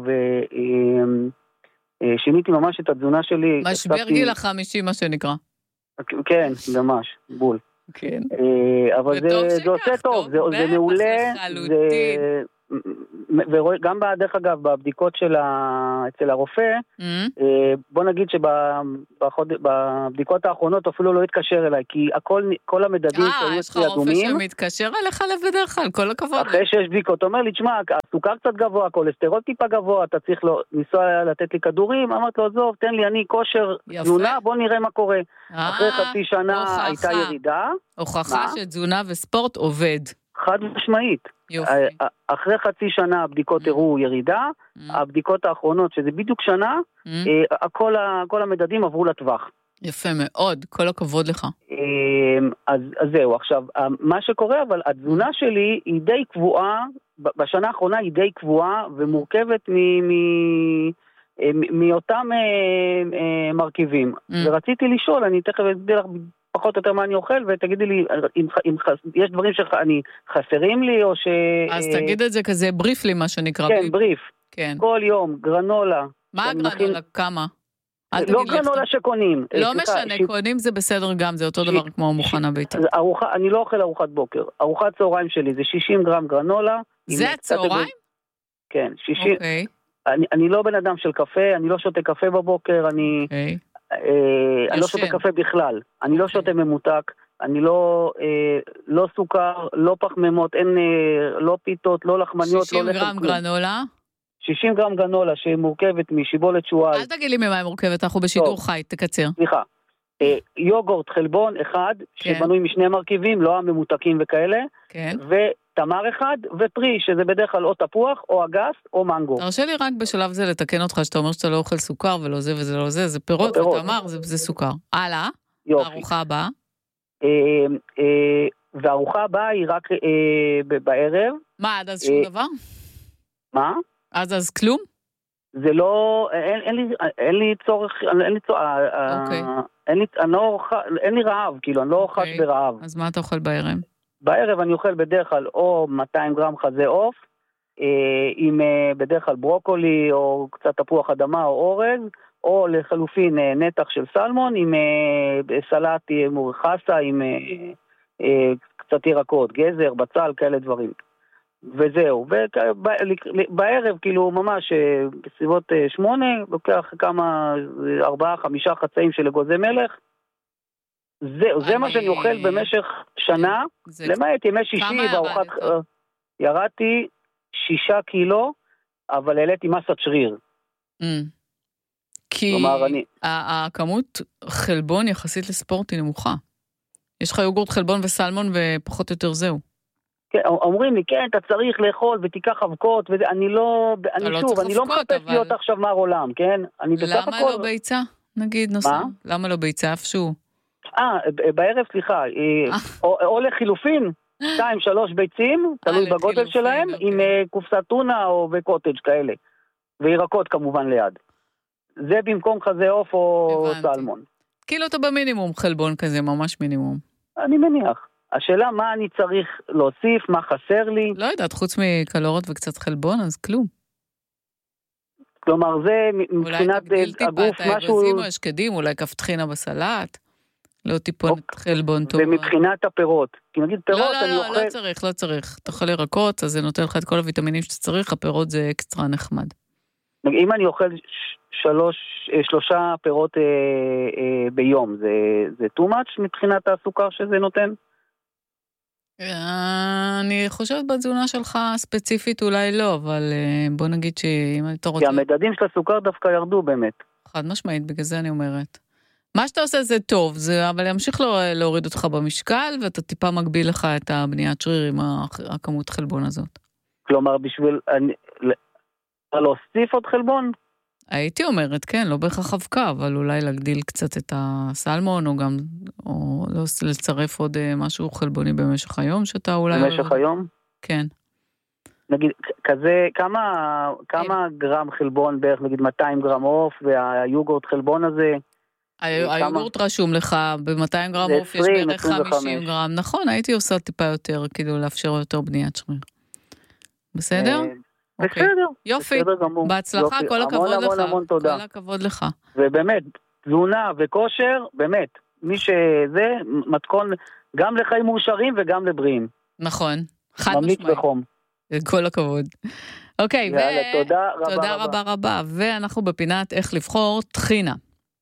ושיניתי אה, ממש את התזונה שלי. משבר עשיתי... גיל החמישים, מה שנקרא. כן, ממש, בול. כן. אה, אבל זה, זה עושה טוב, זה, זה מעולה. לחלוטין. זה... וגם דרך אגב בבדיקות של ה... אצל הרופא, בוא נגיד שבבדיקות האחרונות אפילו לא התקשר אליי, כי הכל, כל המדדים שהיו אצלי אדומים. אה, יש לך רופא שמתקשר אליך לב בדרך כלל, כל הכבוד. אחרי שיש בדיקות, אומר לי, תשמע, הסוכר קצת גבוה, הכולסטרול טיפה גבוה, אתה צריך לנסוע לתת לי כדורים, אמרת לו, עזוב, תן לי, אני כושר תזונה, בוא נראה מה קורה. אחרי חצי שנה הייתה ירידה. הוכחה שתזונה וספורט עובד. חד משמעית. יופי. אחרי חצי שנה הבדיקות הראו ירידה, הבדיקות האחרונות, שזה בדיוק שנה, כל המדדים עברו לטווח. יפה מאוד, כל הכבוד לך. אז זהו, עכשיו, מה שקורה, אבל התזונה שלי היא די קבועה, בשנה האחרונה היא די קבועה, ומורכבת מאותם מרכיבים. ורציתי לשאול, אני תכף אסביר לך פחות או יותר מה אני אוכל, ותגידי לי, אם, אם יש דברים שאני חסרים לי, או ש... אז תגיד את זה כזה בריף לי, מה שנקרא. כן, בריף. כן. כל יום, גרנולה. מה הגרנולה? מכין... כמה? לא גרנולה שקונים. לא משנה, ש... קונים זה בסדר גם, זה אותו ש... דבר כמו מוכנה ש... ביתית. ארוחה, אני לא אוכל ארוחת בוקר. ארוחת צהריים שלי זה שישים גרם גרנולה. זה הצהריים? כן, שישים. אוקיי. אני, אני לא בן אדם של קפה, אני לא שותה קפה בבוקר, אני... אוקיי. אני לא שותה קפה בכלל, אני לא שותה ממותק, אני לא לא סוכר, לא פחמימות, אין לא פיתות, לא לחמניות, שישים גרם גרנולה? שישים גרם גרנולה שמורכבת משיבולת שועל. אל תגיד לי ממה היא מורכבת, אנחנו בשידור חי, תקצר. סליחה, יוגורט חלבון אחד, שבנוי משני מרכיבים, לא הממותקים וכאלה, ותמר אחד, ופרי, שזה בדרך כלל או תפוח, או אגס, או מנגו. תרשה לי רק בשלב זה לתקן אותך, שאתה אומר שאתה לא אוכל סוכר, ולא זה וזה לא זה, זה פירות ותמר, זה סוכר. הלאה, הארוחה הבאה. והארוחה הבאה היא רק בערב. מה, עד אז שום דבר? מה? עד אז כלום? זה לא, אין לי צורך, אין לי צורך, אין לי רעב, כאילו, אני לא חש ברעב. אז מה אתה אוכל בערב? בערב אני אוכל בדרך כלל או מאתיים גרם חזה עוף, עם בדרך כלל ברוקולי, או קצת תפוח אדמה או אורז, או לחלופין נתח של סלמון, עם סלט מורחסה, עם קצת ירקות, גזר, בצל, כאלה דברים. וזהו, ובערב, כאילו ממש בסביבות שמונה, לוקח כמה, ארבעה, חמישה חצאים של אגוזי מלך, זהו, זה מה שאני אוכל במשך שנה, למעט ימי שישי בארוחת, ירדתי שישה קילו, אבל העליתי מסת שריר. כי הכמות חלבון יחסית לספורט היא נמוכה. יש לך יוגורט חלבון וסלמון ופחות או יותר זהו. כן, אומרים לי, כן, אתה צריך לאכול ותיקח אבקות, ואני לא, אני שוב, אני לא מחפש להיות עכשיו מר עולם, כן? למה לא ביצה? נגיד נושא. למה לא ביצה אפשהו? אה, בערב, סליחה, או לחילופין, שתיים, שלוש ביצים, תלוי בגודל שלהם, עם קופסת טונה או בקוטג' כאלה. וירקות כמובן ליד. זה במקום חזה עוף או סלמון. כאילו אתה במינימום חלבון כזה, ממש מינימום. אני מניח. השאלה מה אני צריך להוסיף, מה חסר לי. לא יודעת, חוץ מקלוריות וקצת חלבון, אז כלום. כלומר, זה מבחינת הגוף משהו... אולי תגדיל השקדים, אולי כפתחינה בסלט, לא טיפונת חלבון טוב. ומבחינת הפירות. כי נגיד פירות אני אוכל... לא, לא, לא צריך, לא צריך. תאכל ירקות, אז זה נותן לך את כל הוויטמינים שאתה צריך, הפירות זה אקסטרה נחמד. אם אני אוכל שלוש, שלושה פירות אה, אה, ביום, זה, זה too much מבחינת הסוכר שזה נותן? אני חושבת בתזונה שלך ספציפית אולי לא, אבל בוא נגיד שאם אתה רוצה... כי המדדים של הסוכר דווקא ירדו באמת. חד משמעית, בגלל זה אני אומרת. מה שאתה עושה זה טוב, זה, אבל ימשיך להוריד אותך במשקל, ואתה טיפה מגביל לך את הבניית שריר עם הכמות חלבון הזאת. כלומר, בשביל... אני... להוסיף עוד חלבון? הייתי אומרת, כן, לא בהכרח אבקה, אבל אולי להגדיל קצת את הסלמון, או גם, או לא לצרף עוד משהו חלבוני במשך היום, שאתה אולי... במשך היום? כן. נגיד, כזה, כמה, כמה גרם חלבון בערך, נגיד מאתיים גרם עוף, והיוגורט חלבון הזה? היוגורט רשום לך, ב-מאתיים גרם עוף יש בערך חמישים גרם, נכון, הייתי עושה טיפה יותר, כאילו לאפשר יותר בניית שריר. בסדר? בסדר. יופי, בהצלחה, כל הכבוד לך. המון המון תודה. כל הכבוד לך. ובאמת, תזונה וכושר, באמת, מי שזה מתכון גם לחיים מאושרים וגם לבריאים. נכון, חד משמעית. ממליץ בחום. כל הכבוד. אוקיי, תודה רבה תודה רבה רבה, ואנחנו בפינת איך לבחור טחינה.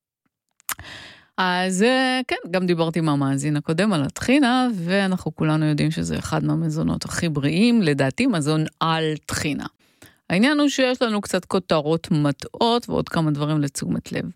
אז כן, גם דיברתי עם המאזין הקודם על הטחינה, ואנחנו כולנו יודעים שזה אחד מהמזונות הכי בריאים, לדעתי מזון על טחינה. העניין הוא שיש לנו קצת כותרות מטעות, ועוד כמה דברים לתשומת לב.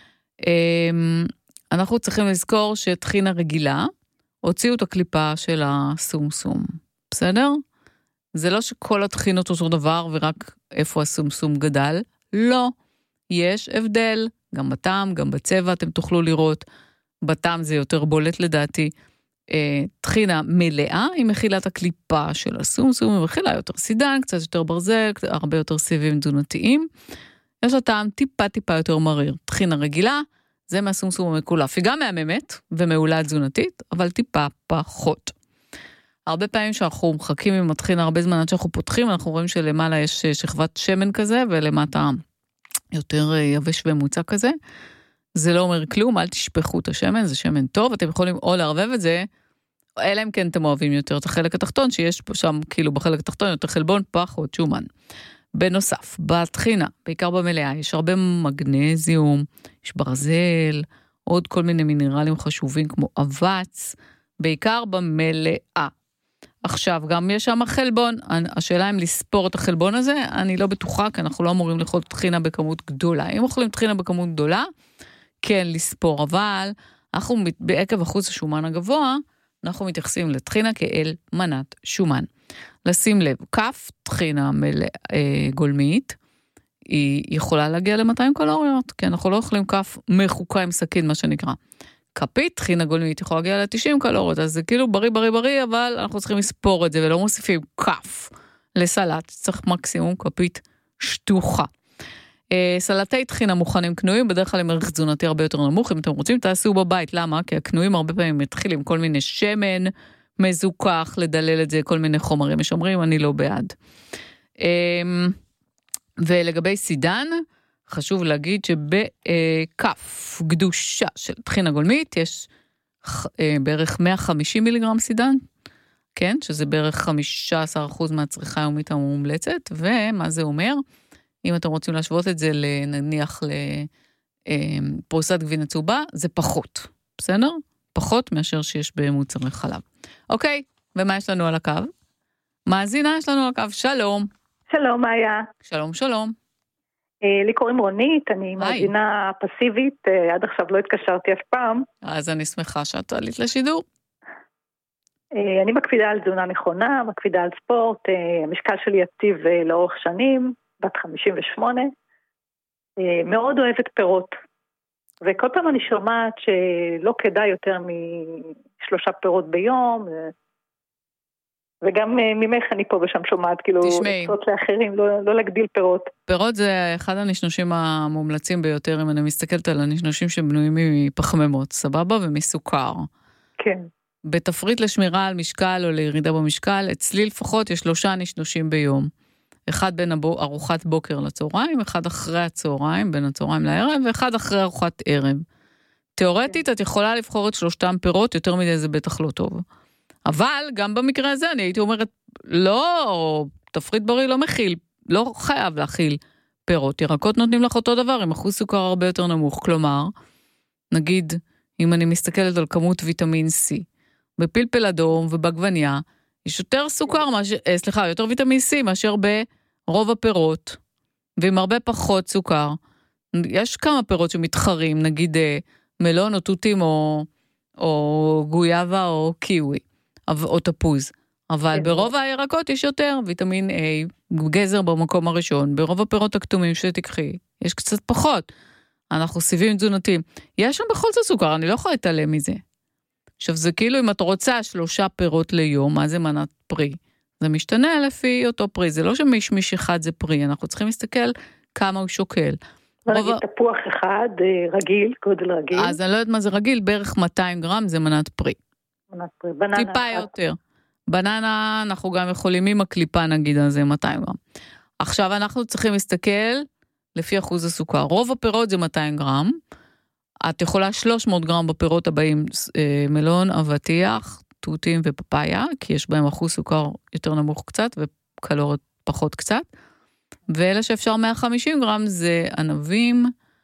אנחנו צריכים לזכור שטחינה רגילה, הוציאו את הקליפה של הסומסום. בסדר? זה לא שכל הטחינות אותו דבר, ורק איפה הסומסום גדל. לא. יש הבדל. גם בטעם, גם בצבע, אתם תוכלו לראות. בטעם זה יותר בולט לדעתי. טחינה מלאה, היא מכילה את הקליפה של הסומסום, היא מכילה יותר סידן, קצת יותר ברזל, הרבה יותר סיבים תזונתיים. יש לה טעם טיפה טיפה יותר מריר. טחינה רגילה, זה מהסומסום המקולף. היא גם מהממת ומעולה תזונתית, אבל טיפה פחות. הרבה פעמים שאנחנו מחכים עם הטחינה הרבה זמן עד שאנחנו פותחים, אנחנו רואים שלמעלה יש שכבת שמן כזה, ולמטה יותר יבש ומוצע כזה. זה לא אומר כלום, אל תשפכו את השמן, זה שמן טוב, אתם יכולים או לערבב את זה, אלא אם כן אתם אוהבים יותר את החלק התחתון, שיש שם כאילו בחלק התחתון יותר חלבון, פחות שומן. בנוסף, בטחינה, בעיקר במלאה, יש הרבה מגנזיום, יש ברזל, עוד כל מיני מינרלים חשובים כמו אבץ, בעיקר במלאה. עכשיו, גם יש שם חלבון, השאלה אם לספור את החלבון הזה, אני לא בטוחה, כי אנחנו לא אמורים לאכול טחינה בכמות גדולה. אם אוכלים טחינה בכמות גדולה, כן לספור, אבל אנחנו בעקב אחוז השומן הגבוה, אנחנו מתייחסים לטחינה כאל מנת שומן. לשים לב, כף טחינה מלא, אה, גולמית, היא יכולה להגיע ל-מאתיים קלוריות, כי אנחנו לא אוכלים כף מחוקה עם סכין, מה שנקרא. כפית, טחינה גולמית, יכולה להגיע ל-תשעים קלוריות, אז זה כאילו בריא, בריא, בריא, אבל אנחנו צריכים לספור את זה, ולא מוסיפים כף לסלט, צריך מקסימום כפית שטוחה. סלטי טחינה מוכנים קנויים, בדרך כלל עם ערך תזונתי הרבה יותר נמוך, אם אתם רוצים תעשו בבית, למה? כי הקנויים הרבה פעמים מתחילים כל מיני שמן מזוכח, לדלל את זה, כל מיני חומרים משמרים, אני לא בעד. ולגבי סידן, חשוב להגיד שבכף גדושה של טחינה גולמית, יש בערך מאה וחמישים מיליגרם סידן, כן, שזה בערך חמישה עשר אחוז מהצריכה היומית המומלצת, ומה זה אומר? אם אתם רוצים להשוות את זה, נניח לפרוסת גבינה צהובה, זה פחות, בסדר? פחות מאשר שיש במוצרי חלב. אוקיי, ומה יש לנו על הקו? מאזינה יש לנו על הקו, שלום. שלום, מאיה. שלום, שלום. לי קוראים רונית, אני מאזינה פסיבית, עד עכשיו לא התקשרתי אף פעם. אז אני שמחה שאת עלית לשידור. אני מקפידה על תזונה נכונה, מקפידה על ספורט, המשקל שלי יציב לאורך שנים, בת חמישים ושמונה, מאוד אוהבת פירות, וכל פעם אני שומעת שלא כדאי יותר משלושה פירות ביום, וגם ממך אני פה ושם שומעת, כאילו, לצפות לאחרים, לא, לא להגדיל פירות. פירות זה אחד הנשנושים המומלצים ביותר, אם אני מסתכלת על הנשנושים שבנויים מפחמימות, סבבה, ומסוכר. כן. בתפריט לשמירה על משקל או לירידה במשקל, אצלי לפחות יש שלושה נשנושים ביום. אחד בין הבו, ארוחת בוקר לצהריים, אחד אחרי הצהריים, בין הצהריים לערב, ואחד אחרי ארוחת ערב. תיאורטית, את יכולה לבחור את שלושתם פירות, יותר מדי זה בטח לא טוב. אבל גם במקרה הזה אני הייתי אומרת, לא, תפריט בריא לא מכיל, לא חייב להכיל פירות. ירקות נותנים לך אותו דבר, עם אחוז סוכר הרבה יותר נמוך. כלומר, נגיד, אם אני מסתכלת על כמות ויטמין C, בפלפל אדום ובגווניה, יש יותר סוכר, מאשר, סליחה, יותר ויטמין C מאשר ברוב הפירות, ועם הרבה פחות סוכר. יש כמה פירות שמתחרים, נגיד מלון או תותים או, או גויאבה או קיווי, או תפוז. אבל ברוב הירקות יש יותר ויטמין A, גזר במקום הראשון, ברוב הפירות הכתומים שתקחי, יש קצת פחות. אנחנו סיבים תזונתיים. יש שם בכל זאת סוכר, אני לא יכולה להתעלם מזה. עכשיו זה כאילו אם את רוצה שלושה פירות ליום, מה זה מנת פרי? זה משתנה לפי אותו פרי, זה לא שמישמיש אחד זה פרי, אנחנו צריכים להסתכל כמה הוא שוקל. נגיד תפוח אחד, רגיל, גודל רגיל. אז אני לא יודעת מה זה רגיל, בערך מאתיים גרם זה מנת פרי. מנת פרי, בננה טיפה יותר. בננה אנחנו גם יכולים עם הקליפה נגיד, אז זה מאתיים גרם. עכשיו אנחנו צריכים להסתכל לפי אחוז הסוכר. רוב הפירות זה מאתיים גרם, את יכולה שלוש מאות גרם בפירות הבאים, מלון, אבטיח, תותים ופפאיה, כי יש בהם אחוז סוכר יותר נמוך קצת, וקלוריות פחות קצת. ואלה שאפשר מאה וחמישים גרם זה ענבים,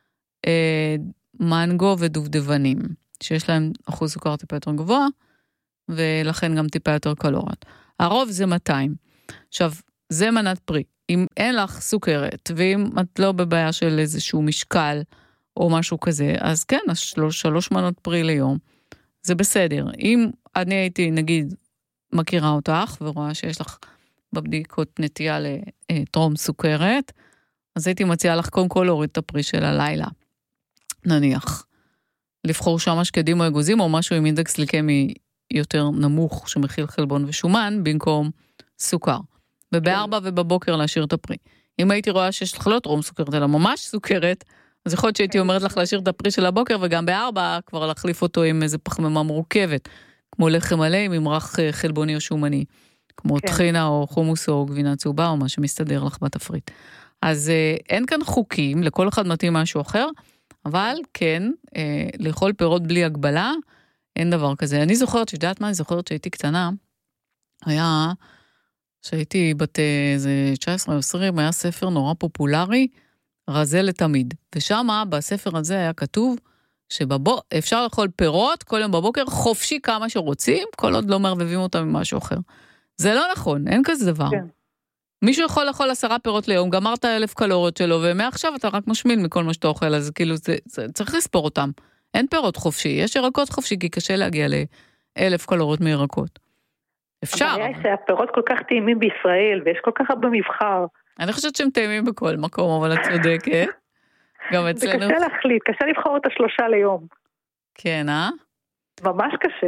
מנגו ודובדבנים, שיש להם אחוז סוכר טיפה יותר גבוה, ולכן גם טיפה יותר קלוריות. הרוב זה מאתיים. עכשיו, זה מנת פרי. אם אין לך סוכרת, ואם את לא בבעיה של איזשהו משקל, או משהו כזה, אז כן, שלוש, שלוש מנות פרי ליום, זה בסדר. אם אני הייתי, נגיד, מכירה אותך, ורואה שיש לך בבדיקות נטייה לטרום סוכרת, אז הייתי מציעה לך קודם כל להוריד את הפרי של הלילה. נניח. לבחור שם שקדים או אגוזים, או משהו עם אינדקס גליקמי יותר נמוך, שמכיל חלבון ושומן, במקום סוכר. ובארבע ובבוקר להשאיר את הפרי. אם הייתי רואה שיש לך לא טרום סוכרת, אלא ממש סוכרת, אז יכול להיות שהייתי אומרת לך להשאיר את הפרי של הבוקר, וגם בארבע כבר להחליף אותו עם איזה פחמימה מורכבת, כמו לחם מלא עם ממרח חלבוני או שומני, כמו טחינה או חומוס או גבינה צהובה, או מה שמסתדר לך בתפריט. אז אין כאן חוקים, לכל אחד מתאים משהו אחר, אבל כן, לאכול פירות בלי הגבלה, אין דבר כזה. אני זוכרת, שדעת מה, אני זוכרת שהייתי קטנה, היה, שהייתי בת איזה תשע עשרה או עשרים, היה ספר נורא פופולרי, רזה לתמיד. ושם בספר הזה היה כתוב שאפשר לאכול פירות כל יום בבוקר חופשי כמה שרוצים, כל עוד לא מערבבים אותם עם משהו אחר. זה לא נכון, אין כזה דבר. כן. מישהו יכול לאכול עשרה פירות ליום, גמרת אלף קלוריות שלו, ומעכשיו אתה רק משמין מכל מה שאתה אוכל, אז כאילו זה, זה, צריך לספור אותם. אין פירות חופשי, יש ירקות חופשי, כי קשה להגיע לאלף קלוריות מירקות. אפשר. אבל היה שהפירות כל כך טעימים בישראל, ויש כל כך הרבה מבחר. אני חושבת שהם טעימים בכל מקום, אבל את צודקת. גם אצלנו... זה קשה להחליט, קשה לבחור את השלושה ליום. כן, אה? ממש קשה.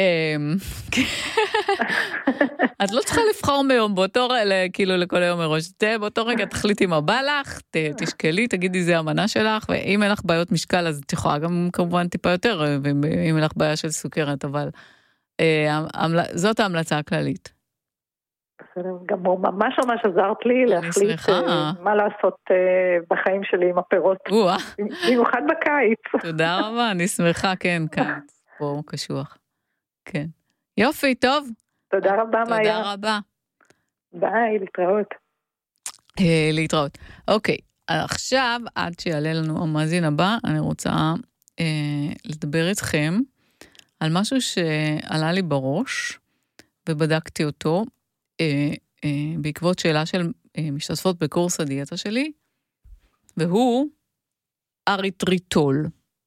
את לא צריכה לבחור מיום באותו רגע, כאילו לכל היום מראש, באותו רגע תחליטי מה בא לך, תשקלי, תגידי זה המנה שלך, ואם אין לך בעיות משקל, אז את יכולה גם כמובן טיפה יותר, ואם אין לך בעיה של סוכרת, אבל זאת ההמלצה הכללית. בסדר גמור, ממש ממש עזרת לי להחליט מה לעשות בחיים שלי עם הפירות, במיוחד בקיץ. תודה רבה, אני שמחה, כן, קיץ, פה קשוח. כן. יופי, טוב. תודה רבה, מאיה. תודה רבה. ביי, להתראות. להתראות. אוקיי, עכשיו, עד שיעלה לנו המאזין הבא, אני רוצה לדבר איתכם על משהו שעלה לי בראש, ובדקתי אותו, בעקבות שאלה של משתתפות בקורס הדיאטה שלי, והוא אריתריטול.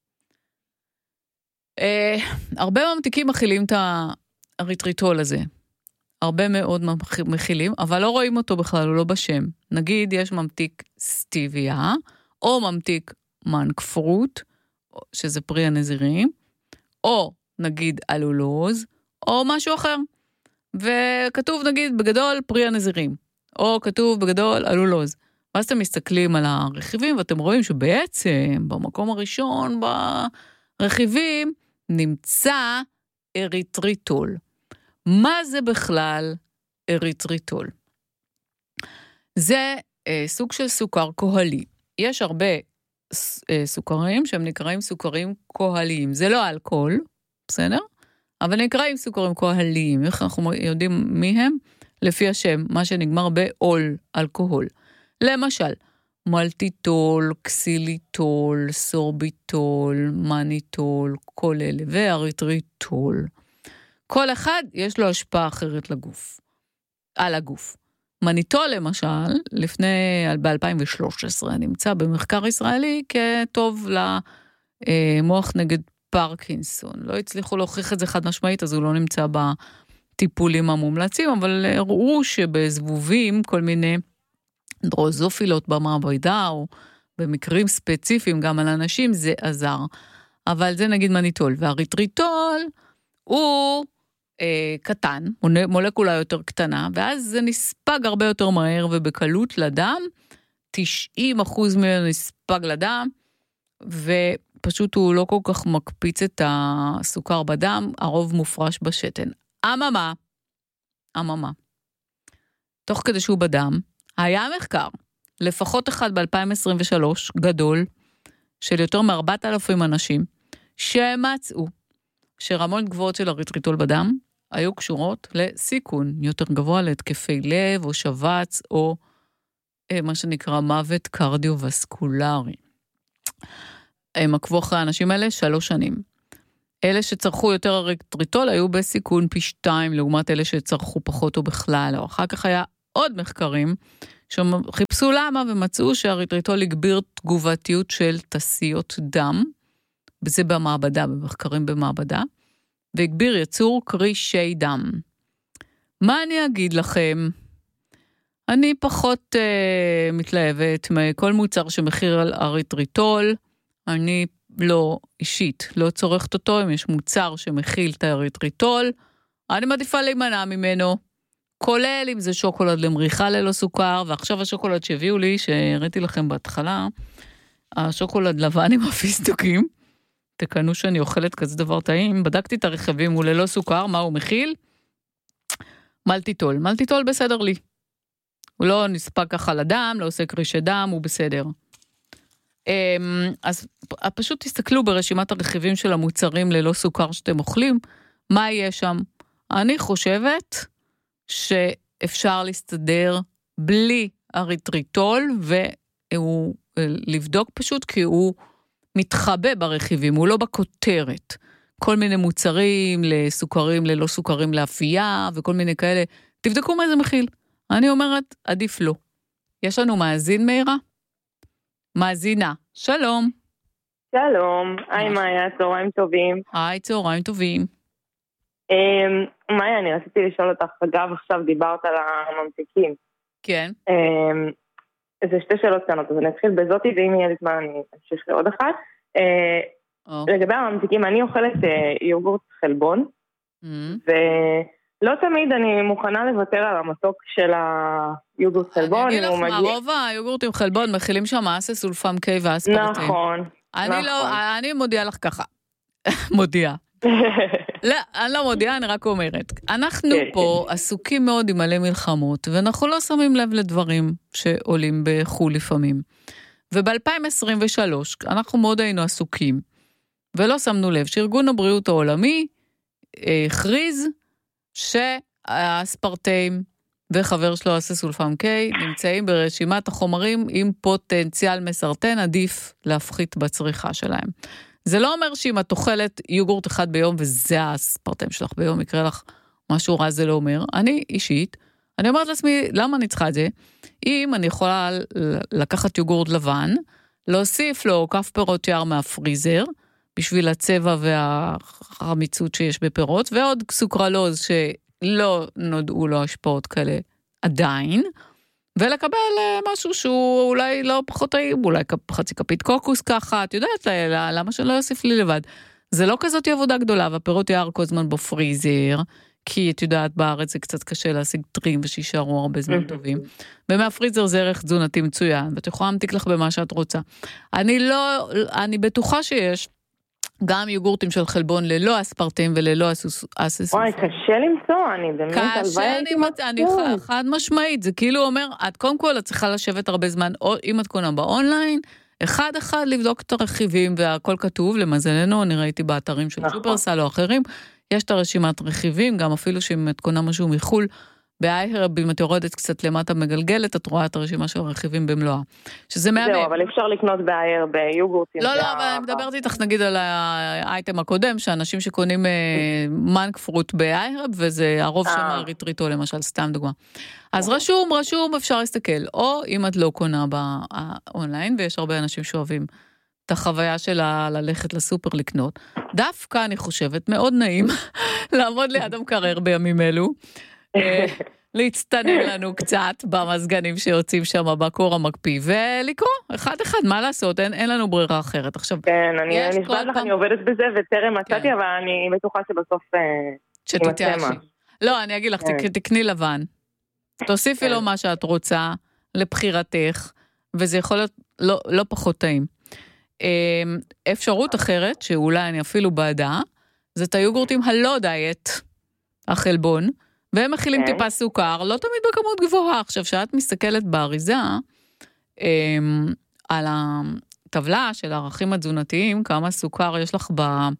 הרבה ממתיקים מכילים את האריתריטול הזה. הרבה מאוד מכילים, אבל לא רואים אותו בכלל, הוא לא בשם. נגיד יש ממתיק סטיביה, או ממתיק מנקפרוט, שזה פרי הנזירים, או נגיד אלולוז, או משהו אחר. וכתוב נגיד בגדול פרי הנזירים, או כתוב בגדול אלולוז. ואז אתם מסתכלים על הרכיבים, ואתם רואים שבעצם במקום הראשון ברכיבים נמצא אריתריטול. מה זה בכלל אריתריטול? זה אה, סוג של סוכר כהלי. יש הרבה אה, סוכרים שהם נקראים סוכרים כהליים. זה לא אלכוהול, בסדר? אבל נקראים סוכרים כהליים. איך אנחנו יודעים מי הם? לפי השם, מה שנגמר באול, אלכוהול. למשל, מלטיטול, קסיליטול, סורביטול, מניטול, כל אלה, ואריתריטול. כל אחד יש לו השפעה אחרת לגוף, על הגוף. מניטול למשל, לפני, ב-אלפיים ושלוש עשרה, נמצא במחקר ישראלי כטוב למוח נגד פרקינסון. לא הצליחו להוכיח את זה חד משמעית, אז הוא לא נמצא בטיפולים המומלצים, אבל הראו שבזבובים כל מיני דרוזופילות במעבדה, או במקרים ספציפיים גם על אנשים, זה עזר. אבל זה נגיד מניטול. והאריתריטול הוא אה, קטן, מולקולה יותר קטנה, ואז זה נספג הרבה יותר מהר ובקלות לדם, תשעים אחוז ממנו נספג לדם, ופשוט הוא לא כל כך מקפיץ את הסוכר בדם, הרוב מופרש בשתן. אממה, אממה, תוך כדי שהוא בדם, היה מחקר, לפחות אחד ב-אלפיים עשרים ושלוש, גדול, של יותר מ-ארבעת אלפים אנשים, שמצאו שרמות גבוהות של אריתריטול בדם, היו קשורות לסיכון יותר גבוה להתקפי לב או שבץ, או אה, מה שנקרא מוות קרדיו-וסקולרי. הם עקבו אחרי האנשים האלה שלוש שנים. אלה שצרכו יותר אריתריטול היו בסיכון פי שתיים, לעומת אלה שצרכו פחות או בכלל, או אחר כך היה עוד מחקרים, שחיפשו למה ומצאו שהאריתריטול הגביר תגובתיות של תסיות דם, וזה במעבדה, במחקרים במעבדה, והגביר יצור קרישי דם. מה אני אגיד לכם? אני פחות אה, מתלהבת מכל מוצר שמחיר על אריתריטול, אני לא אישית, לא צורכת אותו, אם יש מוצר שמכיל את האריתריטול, אני מעדיפה להימנע ממנו, כולל אם זה שוקולד למריחה ללא סוכר, ועכשיו השוקולד שהביאו לי, שהראיתי לכם בהתחלה, השוקולד לבן עם הפיסטוקים, תקנו שאני אוכלת כזה דבר טעים, בדקתי את הרכיבים, הוא ללא סוכר, מה הוא מכיל? מלטיטול, מלטיטול בסדר לי. הוא לא נספק ככה לדם, לא עושה קרישי דם, הוא בסדר. אז פשוט תסתכלו ברשימת הרכיבים של המוצרים ללא סוכר שאתם אוכלים, מה יהיה שם? אני חושבת שאפשר להסתדר בלי אריתריטול, והוא לבדוק פשוט כי הוא מתחבא ברכיבים, הוא לא בכותרת. כל מיני מוצרים לסוכרים, ללא סוכרים לאפייה, וכל מיני כאלה. תבדקו מה זה מכיל. אני אומרת, עדיף לא. יש לנו מאזין מהירה? מאזינה. שלום. שלום. היי מאיה, צהריים טובים. היי, צהריים טובים. מאיה, אני רציתי לשאול אותך, אגב, עכשיו דיברת על הממתיקים. כן. זה שתי שאלות קטנות, אז אני אתחיל בזאתי, ואם יהיה לי זמן אני אמשיך לעוד אחת. לגבי הממתיקים, אני אוכלת יוגורט חלבון, ולא תמיד אני מוכנה לוותר על המתוק של היוגורט חלבון. אני אגיד לך מה, רוב היוגורטים חלבון מכילים שם אסה סולפם קיי ואספרטים. נכון. אני מודיעה לך ככה, מודיעה, לא, אני לא מודיעה, אני רק אומרת. אנחנו פה עסוקים מאוד עם מלא מלחמות, ואנחנו לא שמים לב לדברים שעולים בחול לפעמים. וב-אלפיים עשרים ושלוש אנחנו מאוד היינו עסוקים, ולא שמנו לב שארגון הבריאות העולמי הכריז שהאספרטיים וחבר שלו הסולפם K נמצאים ברשימת החומרים עם פוטנציאל מסרטן, עדיף להפחית בצריכה שלהם. זה לא אומר שאם את אוכלת יוגורט אחד ביום וזה האספרטיים שלך ביום, יקרה לך משהו רע, זה לא אומר. אני אישית, אני אומרת לעצמי, למה אני צריכה את זה? אם אני יכולה לקחת יוגורט לבן, להוסיף לו כף פירות יער מהפריזר, בשביל הצבע והחמיצות שיש בפירות, ועוד סוכרלוז שלא נודעו לו השפעות כאלה עדיין, ולקבל משהו שהוא אולי לא פחות טעים, אולי חצי כפית קוקוס ככה, את יודעת, למה שלא יוסיף לי לבד? זה לא כזאת עבודה גדולה, והפירות יער כל זמן בפריזר, כי את יודעת, בארץ זה קצת קשה להשיג טרים ושישארו הרבה זמן טובים. ומהפריזר זה ערך תזונתי מצוין, ואת יכולה להמתיק לך במה שאת רוצה. אני לא, אני בטוחה שיש גם יוגורטים של חלבון ללא אספרטים וללא אססים. וואי, קשה למצוא, אני באמת קשה, אני חד משמעית, זה כאילו אומר, את קודם כל את צריכה לשבת הרבה זמן, אם את קונה באונליין, אחד אחד לבדוק את הרכיבים, והכל כתוב, למזלנו, אני ראיתי באתרים של שופרסל או אחרים, יש את הרשימת רכיבים, גם אפילו שאם את קונה משהו מחול, באייהרב, אם את יורדת קצת למטה מגלגלת, את רואה את הרשימה של הרכיבים במלואה. שזה מהמם. זהו, אבל אפשר לקנות באייהרב ביוגורטים. לא, לא, אבל אני מדברת איתך נגיד על האייטם הקודם, שאנשים שקונים מנק פרוט באייהרב, וזה הרוב שם אריתריטו למשל, סתם דוגמה. אז רשום, רשום, אפשר להסתכל. או אם את לא קונה באונליין, ויש הרבה אנשים שאוהבים את החוויה שלה ללכת לסופר לקנות, דווקא אני חושבת מאוד נעים לעמוד ליד המקרר בימים אלו, להצטנן לנו קצת במזגנים שיוצאים שם בקור המקפיא, ולקרוא אחד אחד, מה לעשות, אין, אין לנו ברירה אחרת. עכשיו, כן, אני נשבעת לך, אני עובדת בזה, וטרם מצאתי, אבל אני בטוחה שבסוף שתתייאשי. לא, אני אגיד לך, תקני לבן, תוסיפי לו מה שאת רוצה, לבחירתך, וזה יכול להיות לא, לא פחות טעים. אפשרות אחרת, שאולי אני אפילו בעדה, זה את היוגורטים הלא דיאט, החלבון, והם מכילים טיפה סוכר, לא תמיד בכמות גבוהה. עכשיו, שאת מסתכלת באריזה, על הטבלה של הערכים התזונתיים, כמה סוכר יש לך ב...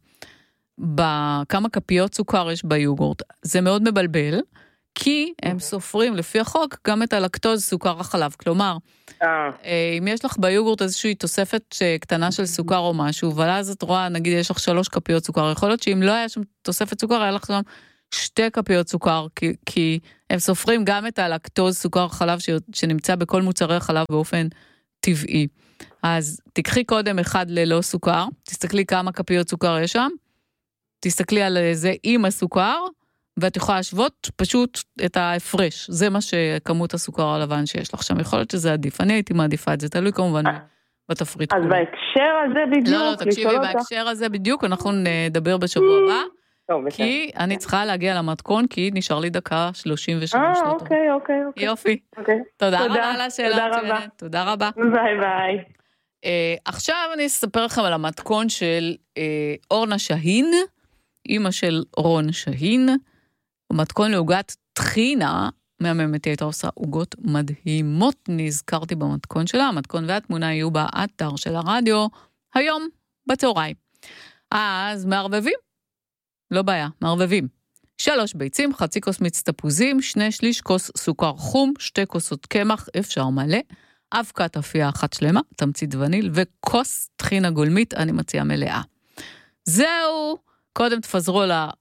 כמה כפיות סוכר יש ביוגורט. זה מאוד מבלבל, כי הם סופרים לפי החוק גם את הלקטוז סוכר החלב. כלומר, אם יש לך ביוגורט איזושהי תוספת קטנה של סוכר או משהו, אבל אז את רואה, נגיד, יש לך שלוש כפיות סוכר, יכול להיות שאם לא היה שם תוספת סוכר, היה לך שם שתי כפיות סוכר, כי, כי הם סופרים גם את הלקטוז סוכר חלב ש, שנמצא בכל מוצרי החלב באופן טבעי. אז תקחי קודם אחד ללא סוכר, תסתכלי כמה כפיות סוכר יש שם, תסתכלי על זה עם הסוכר, ואת יכולה להשוות פשוט את ההפרש. זה מה שכמות הסוכר הלבן שיש לך שם. יכול להיות שזה עדיף. אני הייתי מעדיפה את זה, תלוי כמובן בתפריט. אז בהקשר הזה בדיוק... לא, לא, תקשיבי, בהקשר הזה בדיוק, אנחנו נדבר בשבוע הבא, כי אני צריכה להגיע למתכון, כי נשאר לי דקה שלושים ושלוש. אה, אוקיי, אוקיי. יופי. תודה רבה על השאלה. תודה רבה. ביי ביי. עכשיו אני אספר לכם על המתכון של אורנה שהין, אמא של רון שהין, מתכון לעוגת טחינה, מהממת הייתה עושה עוגות מדהימות, נזכרתי במתכון שלה, המתכון והתמונה יהיו באתר של הרדיו, היום בצהריים. אז מערבבים, לא בעיה, מערבבים. שלוש ביצים, חצי כוס מיץ תפוזים, שני שליש כוס סוכר חום, שתי כוסות קמח, אפשר מלא, אבקת אפייה אחת שלמה, תמצית וניל, וכוס טחינה גולמית, אני מציעה מלאה. זהו, קודם תפזרו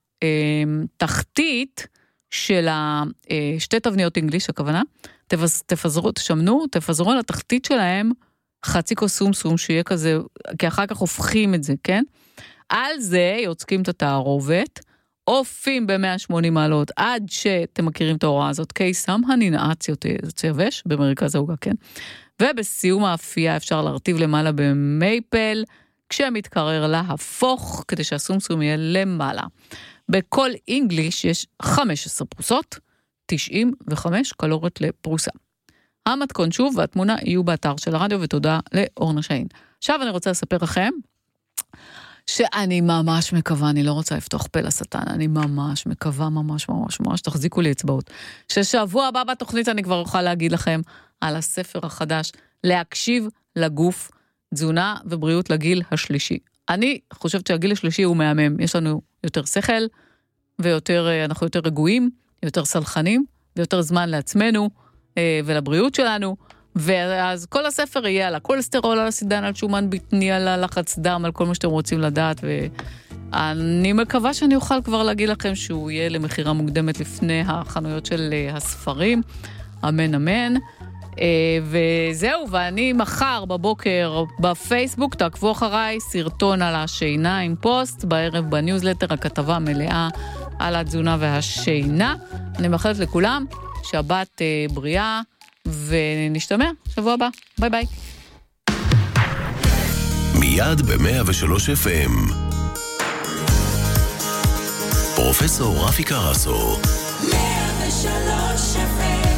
לתחתית של שתי תבניות אנגליש, הכוונה, תפזרו, תשמנו, תפזרו לתחתית שלהם חצי כוס סום סום, שיהיה כזה, כי אחר כך הופכים את זה, כן? על זה יוצקים את התערובת, אופים ב-מאה ושמונים מעלות, עד שאתם מכירים את ההוראה הזאת, קיסם הננעץ יבש, במרכז העוגה, כן? ובסיום האפייה אפשר להרטיב למעלה במייפל, כשמתקרר להפוך, כדי שהסומסום יהיה למעלה. בכל אנגליש יש חמש עשרה פרוסות, תשעים וחמש קלוריות לפרוסה. המתכון שוב והתמונה יהיו באתר של הרדיו, ותודה לאורנה שהין. עכשיו אני רוצה לספר לכם, שאני ממש מקווה, אני לא רוצה לפתוח פה לשטן, אני ממש מקווה, ממש ממש ממש, תחזיקו לי אצבעות, ששבוע הבא בתוכנית אני כבר אוכל להגיד לכם על הספר החדש, להקשיב לגוף, תזונה ובריאות לגיל השלישי. אני חושבת שהגיל השלישי הוא מהמם, יש לנו יותר שכל, ויותר, אנחנו יותר רגועים, יותר סלחנים, ויותר זמן לעצמנו, ולבריאות שלנו, ואז כל הספר יהיה על הקולסטרול, על הסידן, על שומן בטני, על הלחץ דם, על כל מה שאתם רוצים לדעת, ואני מקווה שאני אוכל כבר להגיד לכם שהוא יהיה למחירה מוקדמת לפני החנויות של הספרים, אמן אמן, וזהו, ואני מחר בבוקר בפייסבוק, תעקבו אחריי, סרטון על השינה עם פוסט, בערב בניוזלטר הכתבה מלאה על התזונה והשינה. אני מאחלת לכולם שבת בריאה, ונשתמע שבוע הבא. ביי ביי. מיד ב-מאה ושלוש אף אם פרופסור רפי קרסו. מאה ושלוש אף אם.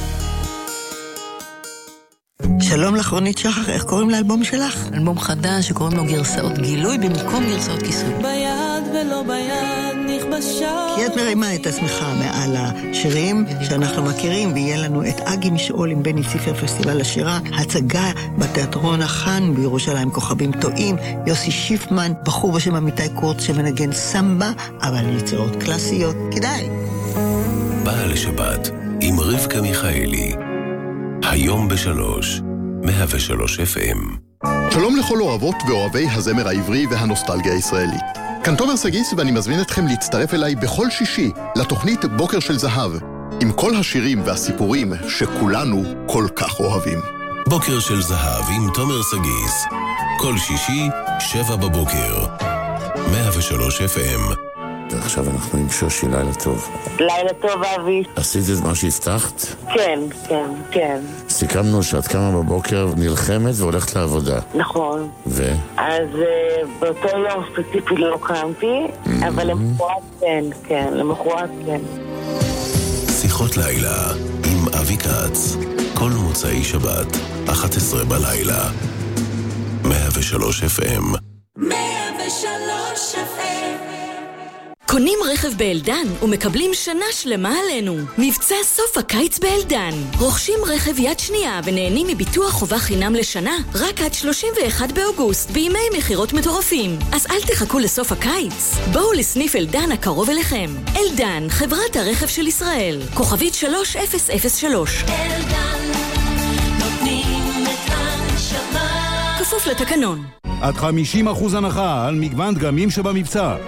שלום לך רונית שחר, איך קוראים לאלבום שלך? אלבום חדש שקוראים לו גרסאות גילוי במקום גרסאות כיסוי. ביד ולא ביד נכבשה. כי את מרימה את עצמך מעל השירים שאנחנו מכירים, ויהיה לנו את אגי משעול עם בני ציפר פסטיבל השירה, הצגה בתיאטרון החאן בירושלים כוכבים טועים, יוסי שיפמן, בחור בשם עמיתי קורץ שמנגן סמבה, אבל יצירות קלאסיות, כדאי. באה לשבת עם רבקה מיכאלי, היום בשלוש, מאה ושלוש אף אם. שלום לכל אוהבות ואוהבי הזמר העברי והנוסטלגיה הישראלית. כאן תומר סגיס, ואני מזמין אתכם להצטרף אליי בכל שישי לתוכנית בוקר של זהב, עם כל השירים והסיפורים שכולנו כל כך אוהבים. בוקר של זהב עם תומר סגיס, כל שישי, שבע בבוקר, מאה ושלוש אף אם. ועכשיו אנחנו עם שושי, לילה טוב. לילה טוב, אבי. עשית את מה שהבטחת? כן, כן, כן. סיכמנו שאת קמה בבוקר נלחמת והולכת לעבודה. נכון. ו? אז uh, באותו יום ספציפי לא קמתי, mm-hmm. אבל למחרת כן, כן, למחרת כן. שיחות לילה עם אבי קץ, כל מוצאי שבת, אחת עשרה בלילה, מאה ושלוש אף אם. מאה ושלוש אף אם. קונים רכב באלדן ומקבלים שנה שלמה עלינו. מבצע סוף הקיץ באלדן. רוכשים רכב יד שנייה ונהנים מביטוח חובה חינם לשנה רק עד שלושים ואחד באוגוסט בימי מחירות מטורפים. אז אל תחכו לסוף הקיץ. בואו לסניף אלדן הקרוב אליכם. אלדן, חברת הרכב של ישראל. כוכבית שלוש אפס אפס שלוש. אלדן, נותנים את הנשמה. כפוף לתקנון. עד חמישים אחוז הנחה על מגוון דגמים שבמבצע.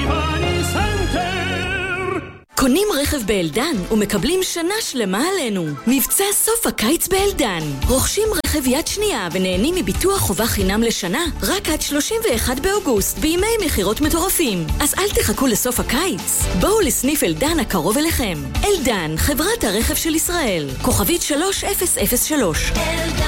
קונים רכב באלדן ומקבלים שנה שלמה עלינו. מבצע סוף הקיץ באלדן. רוכשים רכב יד שנייה ונהנים מביטוח חובה חינם לשנה רק עד שלושים ואחד באוגוסט בימי מחירות מטורפים. אז אל תחכו לסוף הקיץ. בואו לסניף אלדן הקרוב אליכם. אלדן, חברת הרכב של ישראל. כוכבית שלוש אפס אפס שלוש. אלדן.